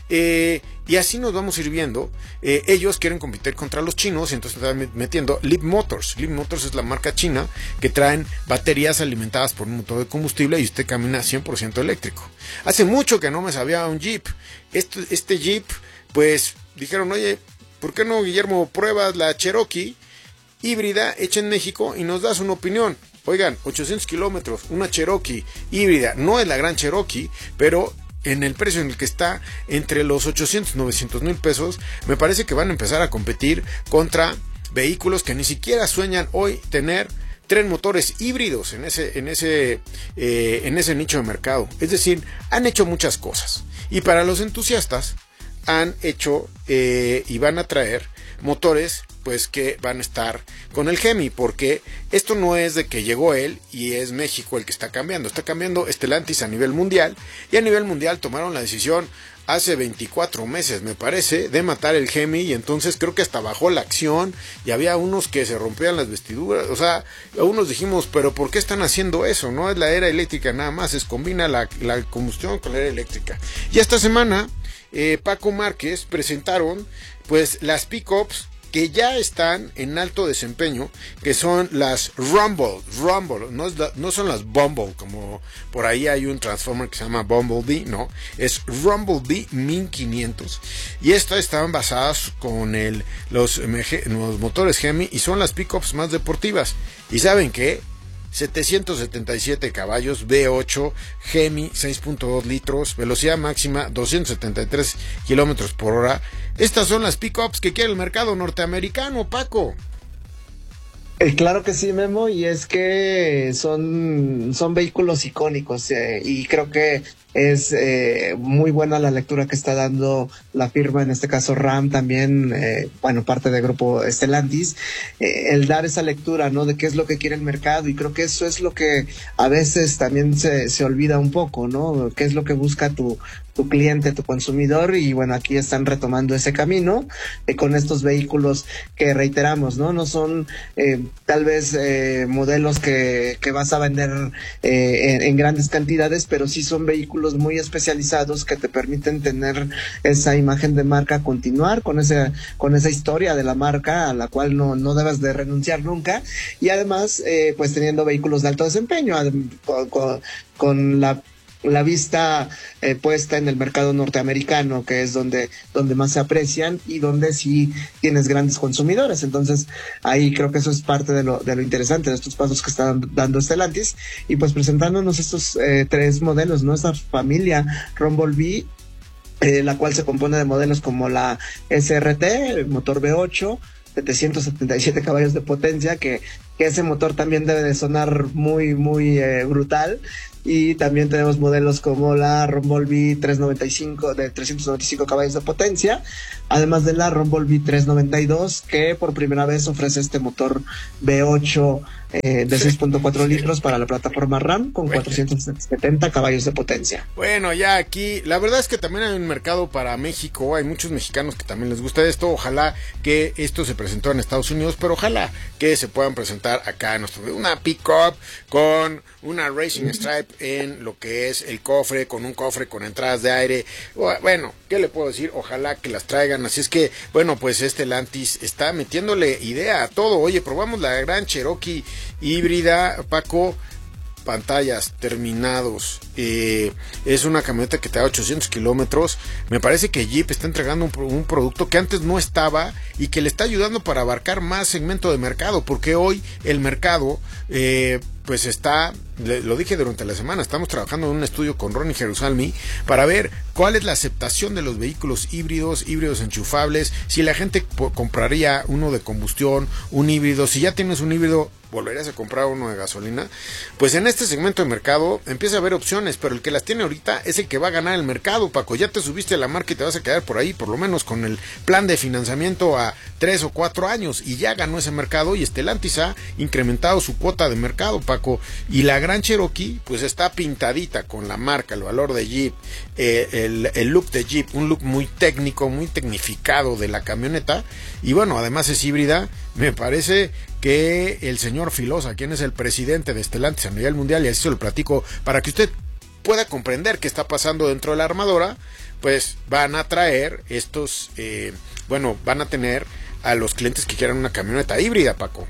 Y así nos vamos a ir viendo. Ellos quieren competir contra los chinos, y entonces están metiendo Leap Motors. Leap Motors es la marca china que traen baterías alimentadas por un motor de combustible y usted camina 100% eléctrico. Hace mucho que no me sabía un Jeep. Este Jeep, pues dijeron, oye, ¿por qué no, Guillermo, pruebas la Cherokee híbrida hecha en México y nos das una opinión? Oigan, 800 kilómetros, una Cherokee híbrida, no es la gran Cherokee, pero en el precio en el que está, entre los 800 y 900 mil pesos, me parece que van a empezar a competir contra vehículos que ni siquiera sueñan hoy tener 3 motores híbridos en ese nicho de mercado. Es decir, han hecho muchas cosas, y para los entusiastas han hecho y van a traer motores pues que van a estar con el Hemi, porque esto no es de que llegó él y es México el que está cambiando Stellantis a nivel mundial, y a nivel mundial tomaron la decisión hace 24 meses, me parece, de matar el Hemi, y entonces creo que hasta bajó la acción, y había unos que se rompían las vestiduras, o sea, unos dijimos, pero ¿por qué están haciendo eso? No es la era eléctrica nada más, combina la combustión con la era eléctrica. Y esta semana Paco Márquez presentaron pues las pickups que ya están en alto desempeño, que son las Rumble, no son las Bumble, como por ahí hay un Transformer que se llama Bumblebee, no, es Rumblebee 1500, y estas estaban basadas con los motores Hemi, y son las pickups más deportivas. ¿Y saben qué? 777 caballos, V8, Hemi, 6.2 litros, velocidad máxima 273 kilómetros por hora. Estas son las pickups que quiere el mercado norteamericano, Paco. Claro que sí, Memo, y es que son vehículos icónicos, y creo que es muy buena la lectura que está dando la firma, en este caso Ram también, parte del grupo Stellantis, el dar esa lectura, ¿no?, de qué es lo que quiere el mercado, y creo que eso es lo que a veces también se olvida un poco, ¿no?, qué es lo que busca tu cliente, tu consumidor, y bueno, aquí están retomando ese camino con estos vehículos que reiteramos, no son tal vez modelos que vas a vender en grandes cantidades, pero sí son vehículos vehículos muy especializados que te permiten tener esa imagen de marca, continuar con esa historia de la marca a la cual no debes de renunciar nunca, y además pues teniendo vehículos de alto desempeño con la vista puesta en el mercado norteamericano, que es donde más se aprecian y donde sí tienes grandes consumidores. Entonces ahí creo que eso es parte de lo interesante de estos pasos que está dando Stellantis, y pues presentándonos estos 3 modelos, ¿no? Esta familia Rumble la cual se compone de modelos como la SRT, el motor V8, 777 caballos de potencia, que ese motor también debe de sonar muy brutal. Y también tenemos modelos como la Rumble 395 de 395 caballos de potencia, además de la Rumble 392, que por primera vez ofrece este motor V8 de 6.4 litros para la plataforma RAM con 470 caballos de potencia. Bueno, ya aquí, la verdad es que también hay un mercado para México, hay muchos mexicanos que también les gusta esto. Ojalá que esto se presentó en Estados Unidos, pero ojalá que se puedan presentar acá en nuestro, una pick-up con una Racing Stripe en lo que es el cofre, con un cofre con entradas de aire. Bueno, ¿qué le puedo decir? Ojalá que las traigan. Así es que, bueno, pues Stellantis está metiéndole idea a todo. Oye, probamos la gran Cherokee híbrida, Paco, pantallas, terminados, es una camioneta que te da 800 kilómetros. Me parece que Jeep está entregando un producto que antes no estaba y que le está ayudando para abarcar más segmento de mercado, porque hoy el mercado pues está, lo dije durante la semana, estamos trabajando en un estudio con Ronnie Jerusalmi para ver cuál es la aceptación de los vehículos híbridos enchufables, si la gente compraría uno de combustión, un híbrido. Si ya tienes un híbrido, ¿volverías a comprar uno de gasolina? Pues en este segmento de mercado empieza a haber opciones, pero el que las tiene ahorita es el que va a ganar el mercado, Paco. Ya te subiste a la marca y te vas a quedar por ahí, por lo menos con el plan de financiamiento a 3 o 4 años, y ya ganó ese mercado, y Stellantis ha incrementado su cuota de mercado, Paco. Y la gran Cherokee pues está pintadita con la marca, el valor de Jeep, el look de Jeep, un look muy técnico, muy tecnificado de la camioneta, y bueno, además es híbrida. Me parece que el señor Filosa, quien es el presidente de Stellantis a nivel mundial, y así se lo platico para que usted pueda comprender qué está pasando dentro de la armadora, pues van a traer estos, van a tener a los clientes que quieran una camioneta híbrida, Paco.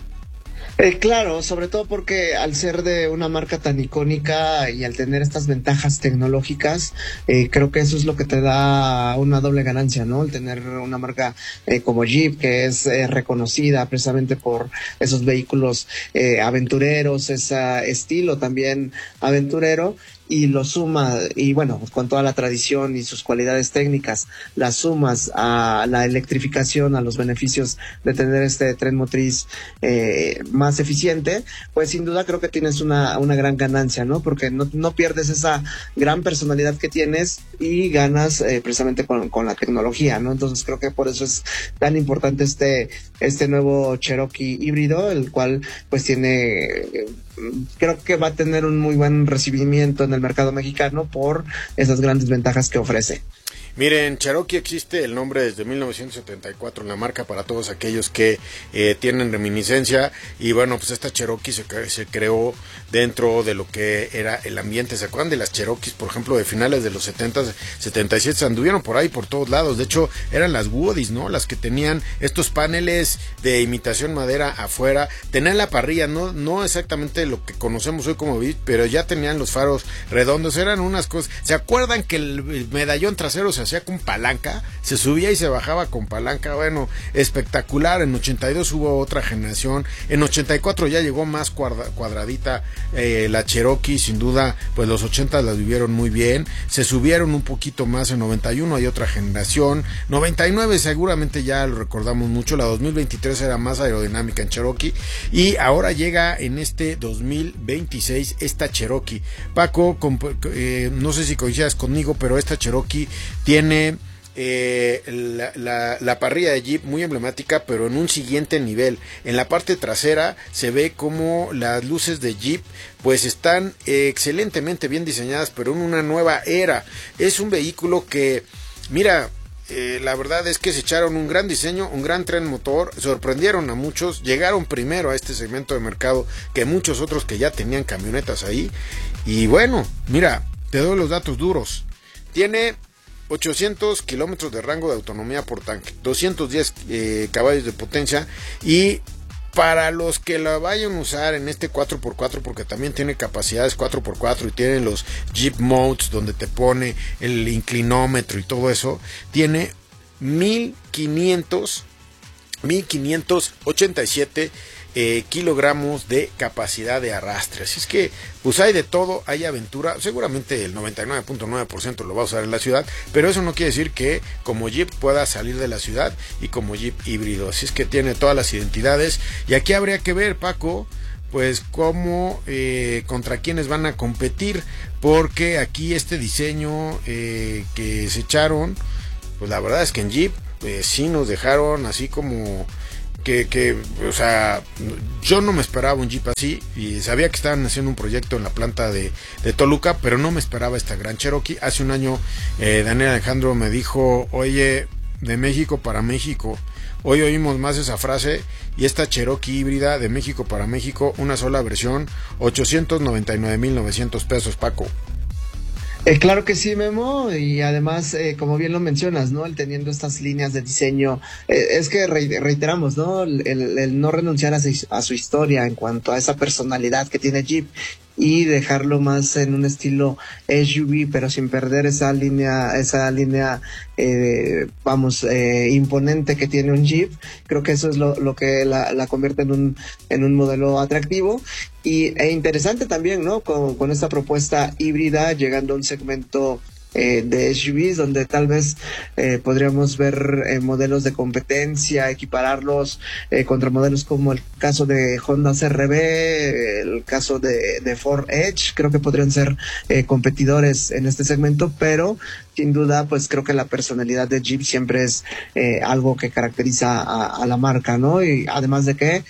Claro, sobre todo porque al ser de una marca tan icónica y al tener estas ventajas tecnológicas, creo que eso es lo que te da una doble ganancia, ¿no? El tener una marca como Jeep, que es reconocida precisamente por esos vehículos aventureros, ese estilo también aventurero, y lo suma, y bueno, con toda la tradición y sus cualidades técnicas, las sumas a la electrificación, a los beneficios de tener este tren motriz más eficiente, pues sin duda creo que tienes una gran ganancia, ¿no? Porque no pierdes esa gran personalidad que tienes y ganas precisamente con la tecnología, ¿no? Entonces creo que por eso es tan importante este nuevo Cherokee híbrido, el cual pues creo que va a tener un muy buen recibimiento en el mercado mexicano por esas grandes ventajas que ofrece. Miren, Cherokee existe el nombre desde 1974 en la marca, para todos aquellos que tienen reminiscencia, y bueno, pues esta Cherokee se creó dentro de lo que era el ambiente. ¿Se acuerdan de las Cherokees, por ejemplo, de finales de los 70, 77? Se anduvieron por ahí, por todos lados. De hecho, eran las Woodies, ¿no? Las que tenían estos paneles de imitación madera afuera. Tenían la parrilla, no exactamente lo que conocemos hoy como Beat, pero ya tenían los faros redondos. Eran unas cosas. ¿Se acuerdan que el medallón trasero se hacía con palanca? Se subía y se bajaba con palanca. Bueno, espectacular. En 82 hubo otra generación. En 84 ya llegó más cuadradita la Cherokee. Sin duda, pues los 80 las vivieron muy bien. Se subieron un poquito más. En 91 hay otra generación. 99 seguramente ya lo recordamos mucho. La 2023 era más aerodinámica en Cherokee, y ahora llega en este 2026 esta Cherokee. Paco, no sé si coincidas conmigo, pero esta Cherokee tiene la parrilla de Jeep muy emblemática, pero en un siguiente nivel. En la parte trasera se ve como las luces de Jeep pues están excelentemente bien diseñadas, pero en una nueva era. Es un vehículo que, mira, la verdad es que se echaron un gran diseño, un gran tren motor, sorprendieron a muchos, llegaron primero a este segmento de mercado que muchos otros que ya tenían camionetas ahí. Y bueno, mira, te doy los datos duros. Tiene 800 kilómetros de rango de autonomía por tanque, 210 caballos de potencia, y para los que la vayan a usar en este 4x4, porque también tiene capacidades 4x4 y tiene los Jeep Modes donde te pone el inclinómetro y todo eso, tiene 1587 kilogramos de capacidad de arrastre. Así es que pues hay de todo, hay aventura. Seguramente el 99.9% lo va a usar en la ciudad, pero eso no quiere decir que como Jeep pueda salir de la ciudad y como Jeep híbrido. Así es que tiene todas las identidades, y aquí habría que ver, Paco, pues cómo, contra quiénes van a competir, porque aquí este diseño que se echaron, pues la verdad es que en Jeep sí nos dejaron así como que, o sea, yo no me esperaba un Jeep así, y sabía que estaban haciendo un proyecto en la planta de Toluca, pero no me esperaba esta gran Cherokee. Hace un año Daniel Alejandro me dijo, oye, de México para México. Hoy oímos más esa frase, y esta Cherokee híbrida de México para México, una sola versión, 899,900 pesos, Paco. Claro que sí, Memo, y además, como bien lo mencionas, ¿no? El teniendo estas líneas de diseño, es que reiteramos, ¿no? El no renunciar a su historia en cuanto a esa personalidad que tiene Jeep, y dejarlo más en un estilo SUV, pero sin perder esa línea imponente que tiene un Jeep. Creo que eso es lo que la convierte en un modelo atractivo e interesante también, ¿no? Con esta propuesta híbrida, llegando a un segmento de SUVs donde tal vez podríamos ver modelos de competencia, equipararlos contra modelos como el caso de Honda CR-V, el caso de Ford Edge. Creo que podrían ser competidores en este segmento, pero sin duda pues creo que la personalidad de Jeep siempre es algo que caracteriza a la marca, ¿no? Y además de que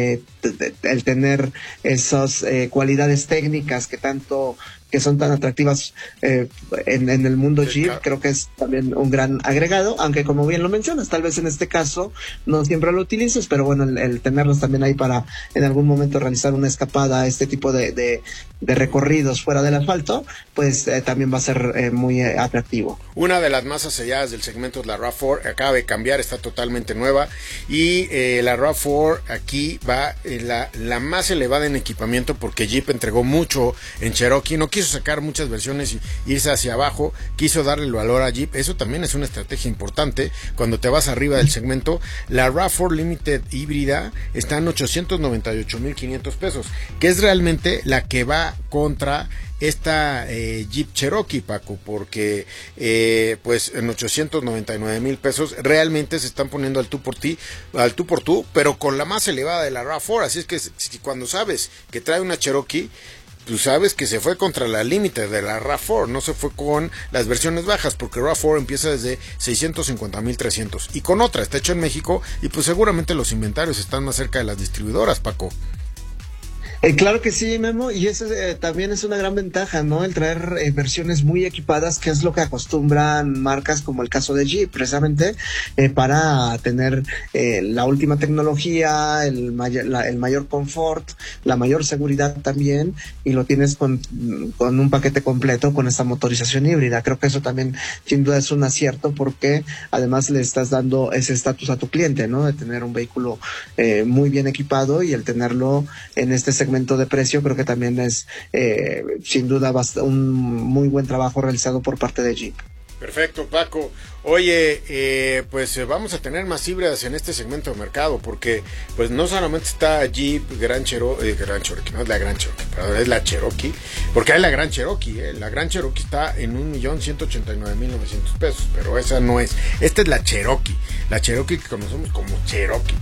el tener esas cualidades técnicas que son tan atractivas en el mundo Jeep, creo que es también un gran agregado, aunque como bien lo mencionas, tal vez en este caso no siempre lo utilices, pero bueno, el tenerlos también ahí para en algún momento realizar una escapada, este tipo de recorridos fuera del asfalto, pues también va a ser muy atractivo. Una de las más aselladas del segmento es la RAV4, acaba de cambiar, está totalmente nueva, y la RAV4 aquí va la más elevada en equipamiento, porque Jeep entregó mucho en Cherokee, no quiso sacar muchas versiones y irse hacia abajo, quiso darle el valor a Jeep. Eso también es una estrategia importante cuando te vas arriba del segmento. La RAV4 Limited híbrida está en 898,500 pesos, que es realmente la que va contra esta Jeep Cherokee, Paco, porque pues en 899,000 pesos realmente se están poniendo al tú por tú, pero con la más elevada de la RAV4. Así es que si cuando sabes que trae una Cherokee, tú sabes que se fue contra la límite de la RAV4, no se fue con las versiones bajas, porque RAV4 empieza desde 650,300, y con otra está hecho en México, y pues seguramente los inventarios están más cerca de las distribuidoras, Paco. Claro que sí, Memo, y eso también es una gran ventaja, ¿no? El traer versiones muy equipadas, que es lo que acostumbran marcas como el caso de Jeep, precisamente para tener la última tecnología, el mayor confort, la mayor seguridad también, y lo tienes con un paquete completo con esta motorización híbrida. Creo que eso también sin duda es un acierto, porque además le estás dando ese estatus a tu cliente, ¿no? De tener un vehículo muy bien equipado, y el tenerlo en este segmento de precio, creo que también es sin duda un muy buen trabajo realizado por parte de Jeep. Perfecto, Paco. Oye, pues vamos a tener más híbridas en este segmento de mercado, porque pues no solamente está Jeep Gran Cherokee, no es la Gran Cherokee, pero es la Cherokee, porque hay la Gran Cherokee, la Gran Cherokee está en 1,189,900 pesos, pero esa no es, esta es la Cherokee que conocemos como Cherokee,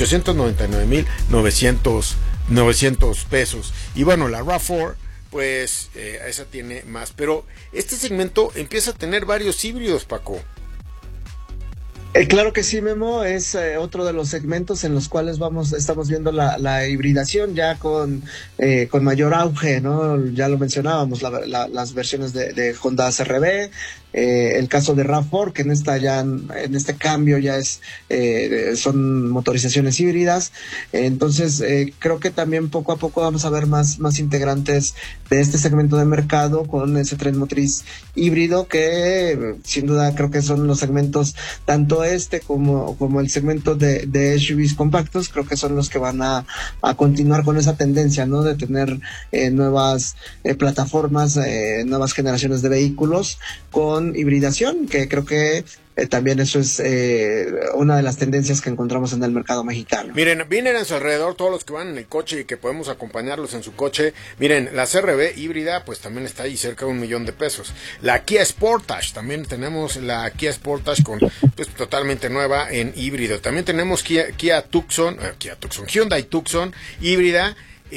899,900 pesos, y bueno, la RAV4 pues esa tiene más, pero este segmento empieza a tener varios híbridos, Paco. Claro que sí, Memo, es otro de los segmentos en los cuales estamos viendo la hibridación ya con mayor auge, ¿no? Ya lo mencionábamos, las versiones de Honda CR-V, el caso de RAV4, que en este cambio ya son motorizaciones híbridas. Entonces creo que también poco a poco vamos a ver más integrantes de este segmento de mercado con ese tren motriz híbrido, que sin duda creo que son los segmentos, tanto como el segmento de SUVs compactos, creo que son los que van a continuar con esa tendencia, ¿no? De tener nuevas plataformas, nuevas generaciones de vehículos con hibridación, que creo que también eso es una de las tendencias que encontramos en el mercado mexicano. Miren a su alrededor todos los que van en el coche y que podemos acompañarlos en su coche. Miren, la CR-V híbrida pues también está ahí cerca de $1,000,000. La Kia Sportage, también tenemos la Kia Sportage pues totalmente nueva en híbrido. También tenemos Hyundai Tucson híbrida.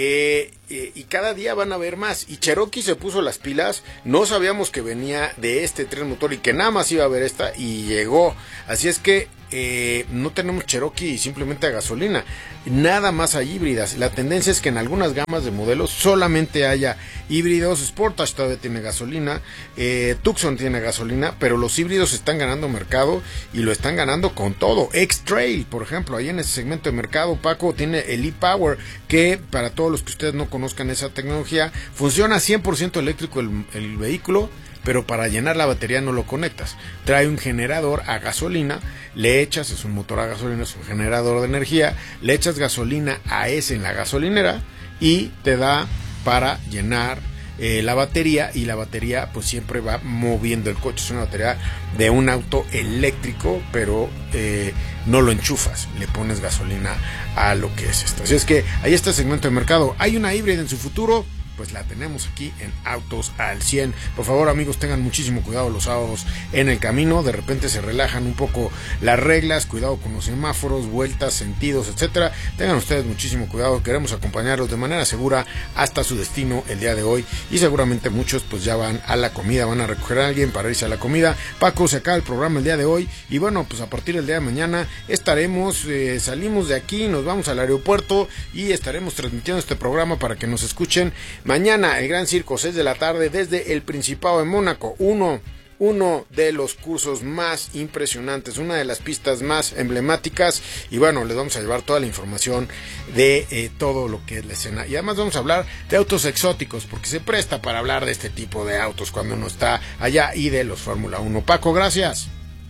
Y cada día van a ver más. Y Cherokee se puso las pilas. No sabíamos que venía de este tren motor y que nada más iba a haber esta, y llegó. Así es que no tenemos Cherokee simplemente a gasolina, nada más a híbridas. La tendencia es que en algunas gamas de modelos solamente haya híbridos. Sportage todavía tiene gasolina, Tucson tiene gasolina, pero los híbridos están ganando mercado y lo están ganando con todo. X-Trail, por ejemplo, ahí en ese segmento de mercado, Paco, tiene el e-Power, que para todos los que ustedes no conozcan esa tecnología, funciona 100% eléctrico el vehículo, pero para llenar la batería no lo conectas. Trae un generador a gasolina, le echas, es un motor a gasolina, es un generador de energía, le echas gasolina a ese en la gasolinera y te da para llenar la batería, y la batería pues siempre va moviendo el coche. Es una batería de un auto eléctrico, pero no lo enchufas, le pones gasolina a lo que es esto. Así es que ahí está el segmento de mercado. ¿Hay una híbrida en su futuro? Pues la tenemos aquí en Autos al 100. Por favor, amigos, tengan muchísimo cuidado los sábados en el camino. De repente se relajan un poco las reglas. Cuidado con los semáforos, vueltas, sentidos, etcétera. Tengan ustedes muchísimo cuidado. Queremos acompañarlos de manera segura hasta su destino el día de hoy. Y seguramente muchos pues ya van a la comida, van a recoger a alguien para irse a la comida. Paco, se acaba el programa el día de hoy. Y bueno, pues a partir del día de mañana estaremos, salimos de aquí, nos vamos al aeropuerto y estaremos transmitiendo este programa para que nos escuchen. Mañana el Gran Circo, 6 de la tarde, desde el Principado de Mónaco. Uno de los cursos más impresionantes, una de las pistas más emblemáticas. Y bueno, les vamos a llevar toda la información de todo lo que es la escena. Y además vamos a hablar de autos exóticos, porque se presta para hablar de este tipo de autos cuando uno está allá, y de los Fórmula 1. Paco, gracias.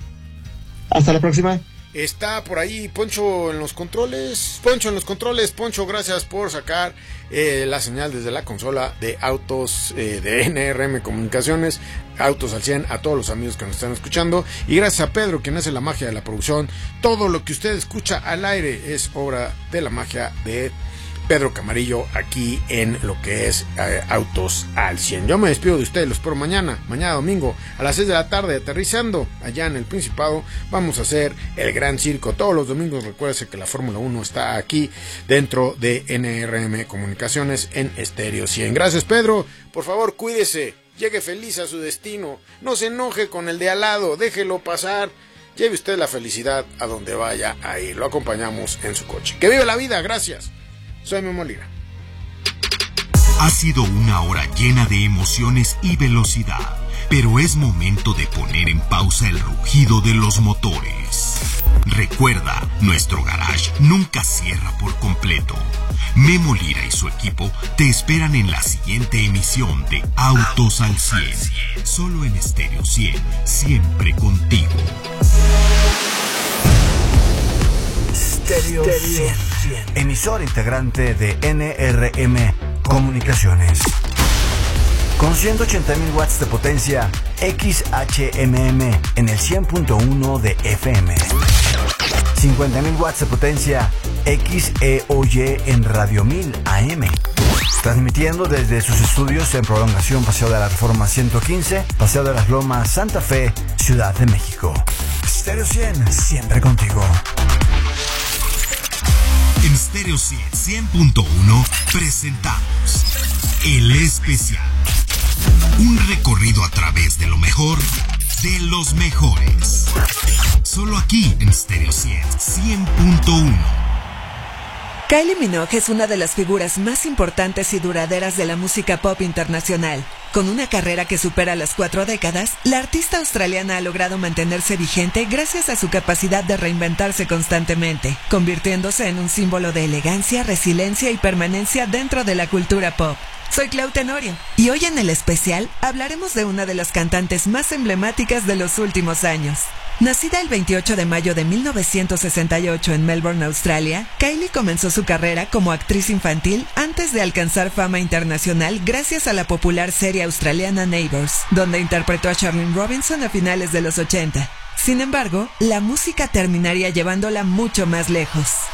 Hasta la próxima. Está por ahí Poncho en los controles. Poncho, gracias por sacar la señal desde la consola de autos de NRM Comunicaciones. Autos al 100, a todos los amigos que nos están escuchando. Y gracias a Pedro, quien hace la magia de la producción. Todo lo que usted escucha al aire es obra de la magia de Pedro Camarillo, aquí en lo que es Autos al 100. Yo me despido de ustedes, los espero mañana domingo a las 6 de la tarde, aterrizando allá en el Principado. Vamos a hacer el Gran Circo todos los domingos. Recuérdese que la Fórmula 1 está aquí dentro de NRM Comunicaciones en Estéreo 100. Gracias, Pedro. Por favor, cuídese, llegue feliz a su destino, no se enoje con el de al lado, déjelo pasar. Lleve usted la felicidad a donde vaya a ir. Lo acompañamos en su coche. ¡Que vive la vida! Gracias. Soy Memo Lira. Ha sido una hora llena de emociones y velocidad, pero es momento de poner en pausa el rugido de los motores. Recuerda, nuestro garage nunca cierra por completo. Memo Lira y su equipo te esperan en la siguiente emisión de Autos al 100, solo en Estéreo 100, siempre contigo. Estéreo 100, emisor integrante de NRM Comunicaciones. Con 180,000 watts de potencia XHMM en el 100.1 de FM. 50,000 watts de potencia XEOY en Radio 1000 AM. Transmitiendo desde sus estudios en Prolongación Paseo de la Reforma 115, Paseo de las Lomas, Santa Fe, Ciudad de México. Estéreo 100, siempre contigo. En Stereo 100, 100.1 presentamos El Especial. Un recorrido a través de lo mejor de los mejores. Solo aquí en Stereo 100, 100.1. Kylie Minogue es una de las figuras más importantes y duraderas de la música pop internacional. Con una carrera que supera las 4 décadas, la artista australiana ha logrado mantenerse vigente gracias a su capacidad de reinventarse constantemente, convirtiéndose en un símbolo de elegancia, resiliencia y permanencia dentro de la cultura pop. Soy Clau Tenorio y hoy en el especial hablaremos de una de las cantantes más emblemáticas de los últimos años. Nacida el 28 de mayo de 1968 en Melbourne, Australia, Kylie comenzó su carrera como actriz infantil antes de alcanzar fama internacional gracias a la popular serie australiana Neighbours, donde interpretó a Charlene Robinson a finales de los 80. Sin embargo, la música terminaría llevándola mucho más lejos.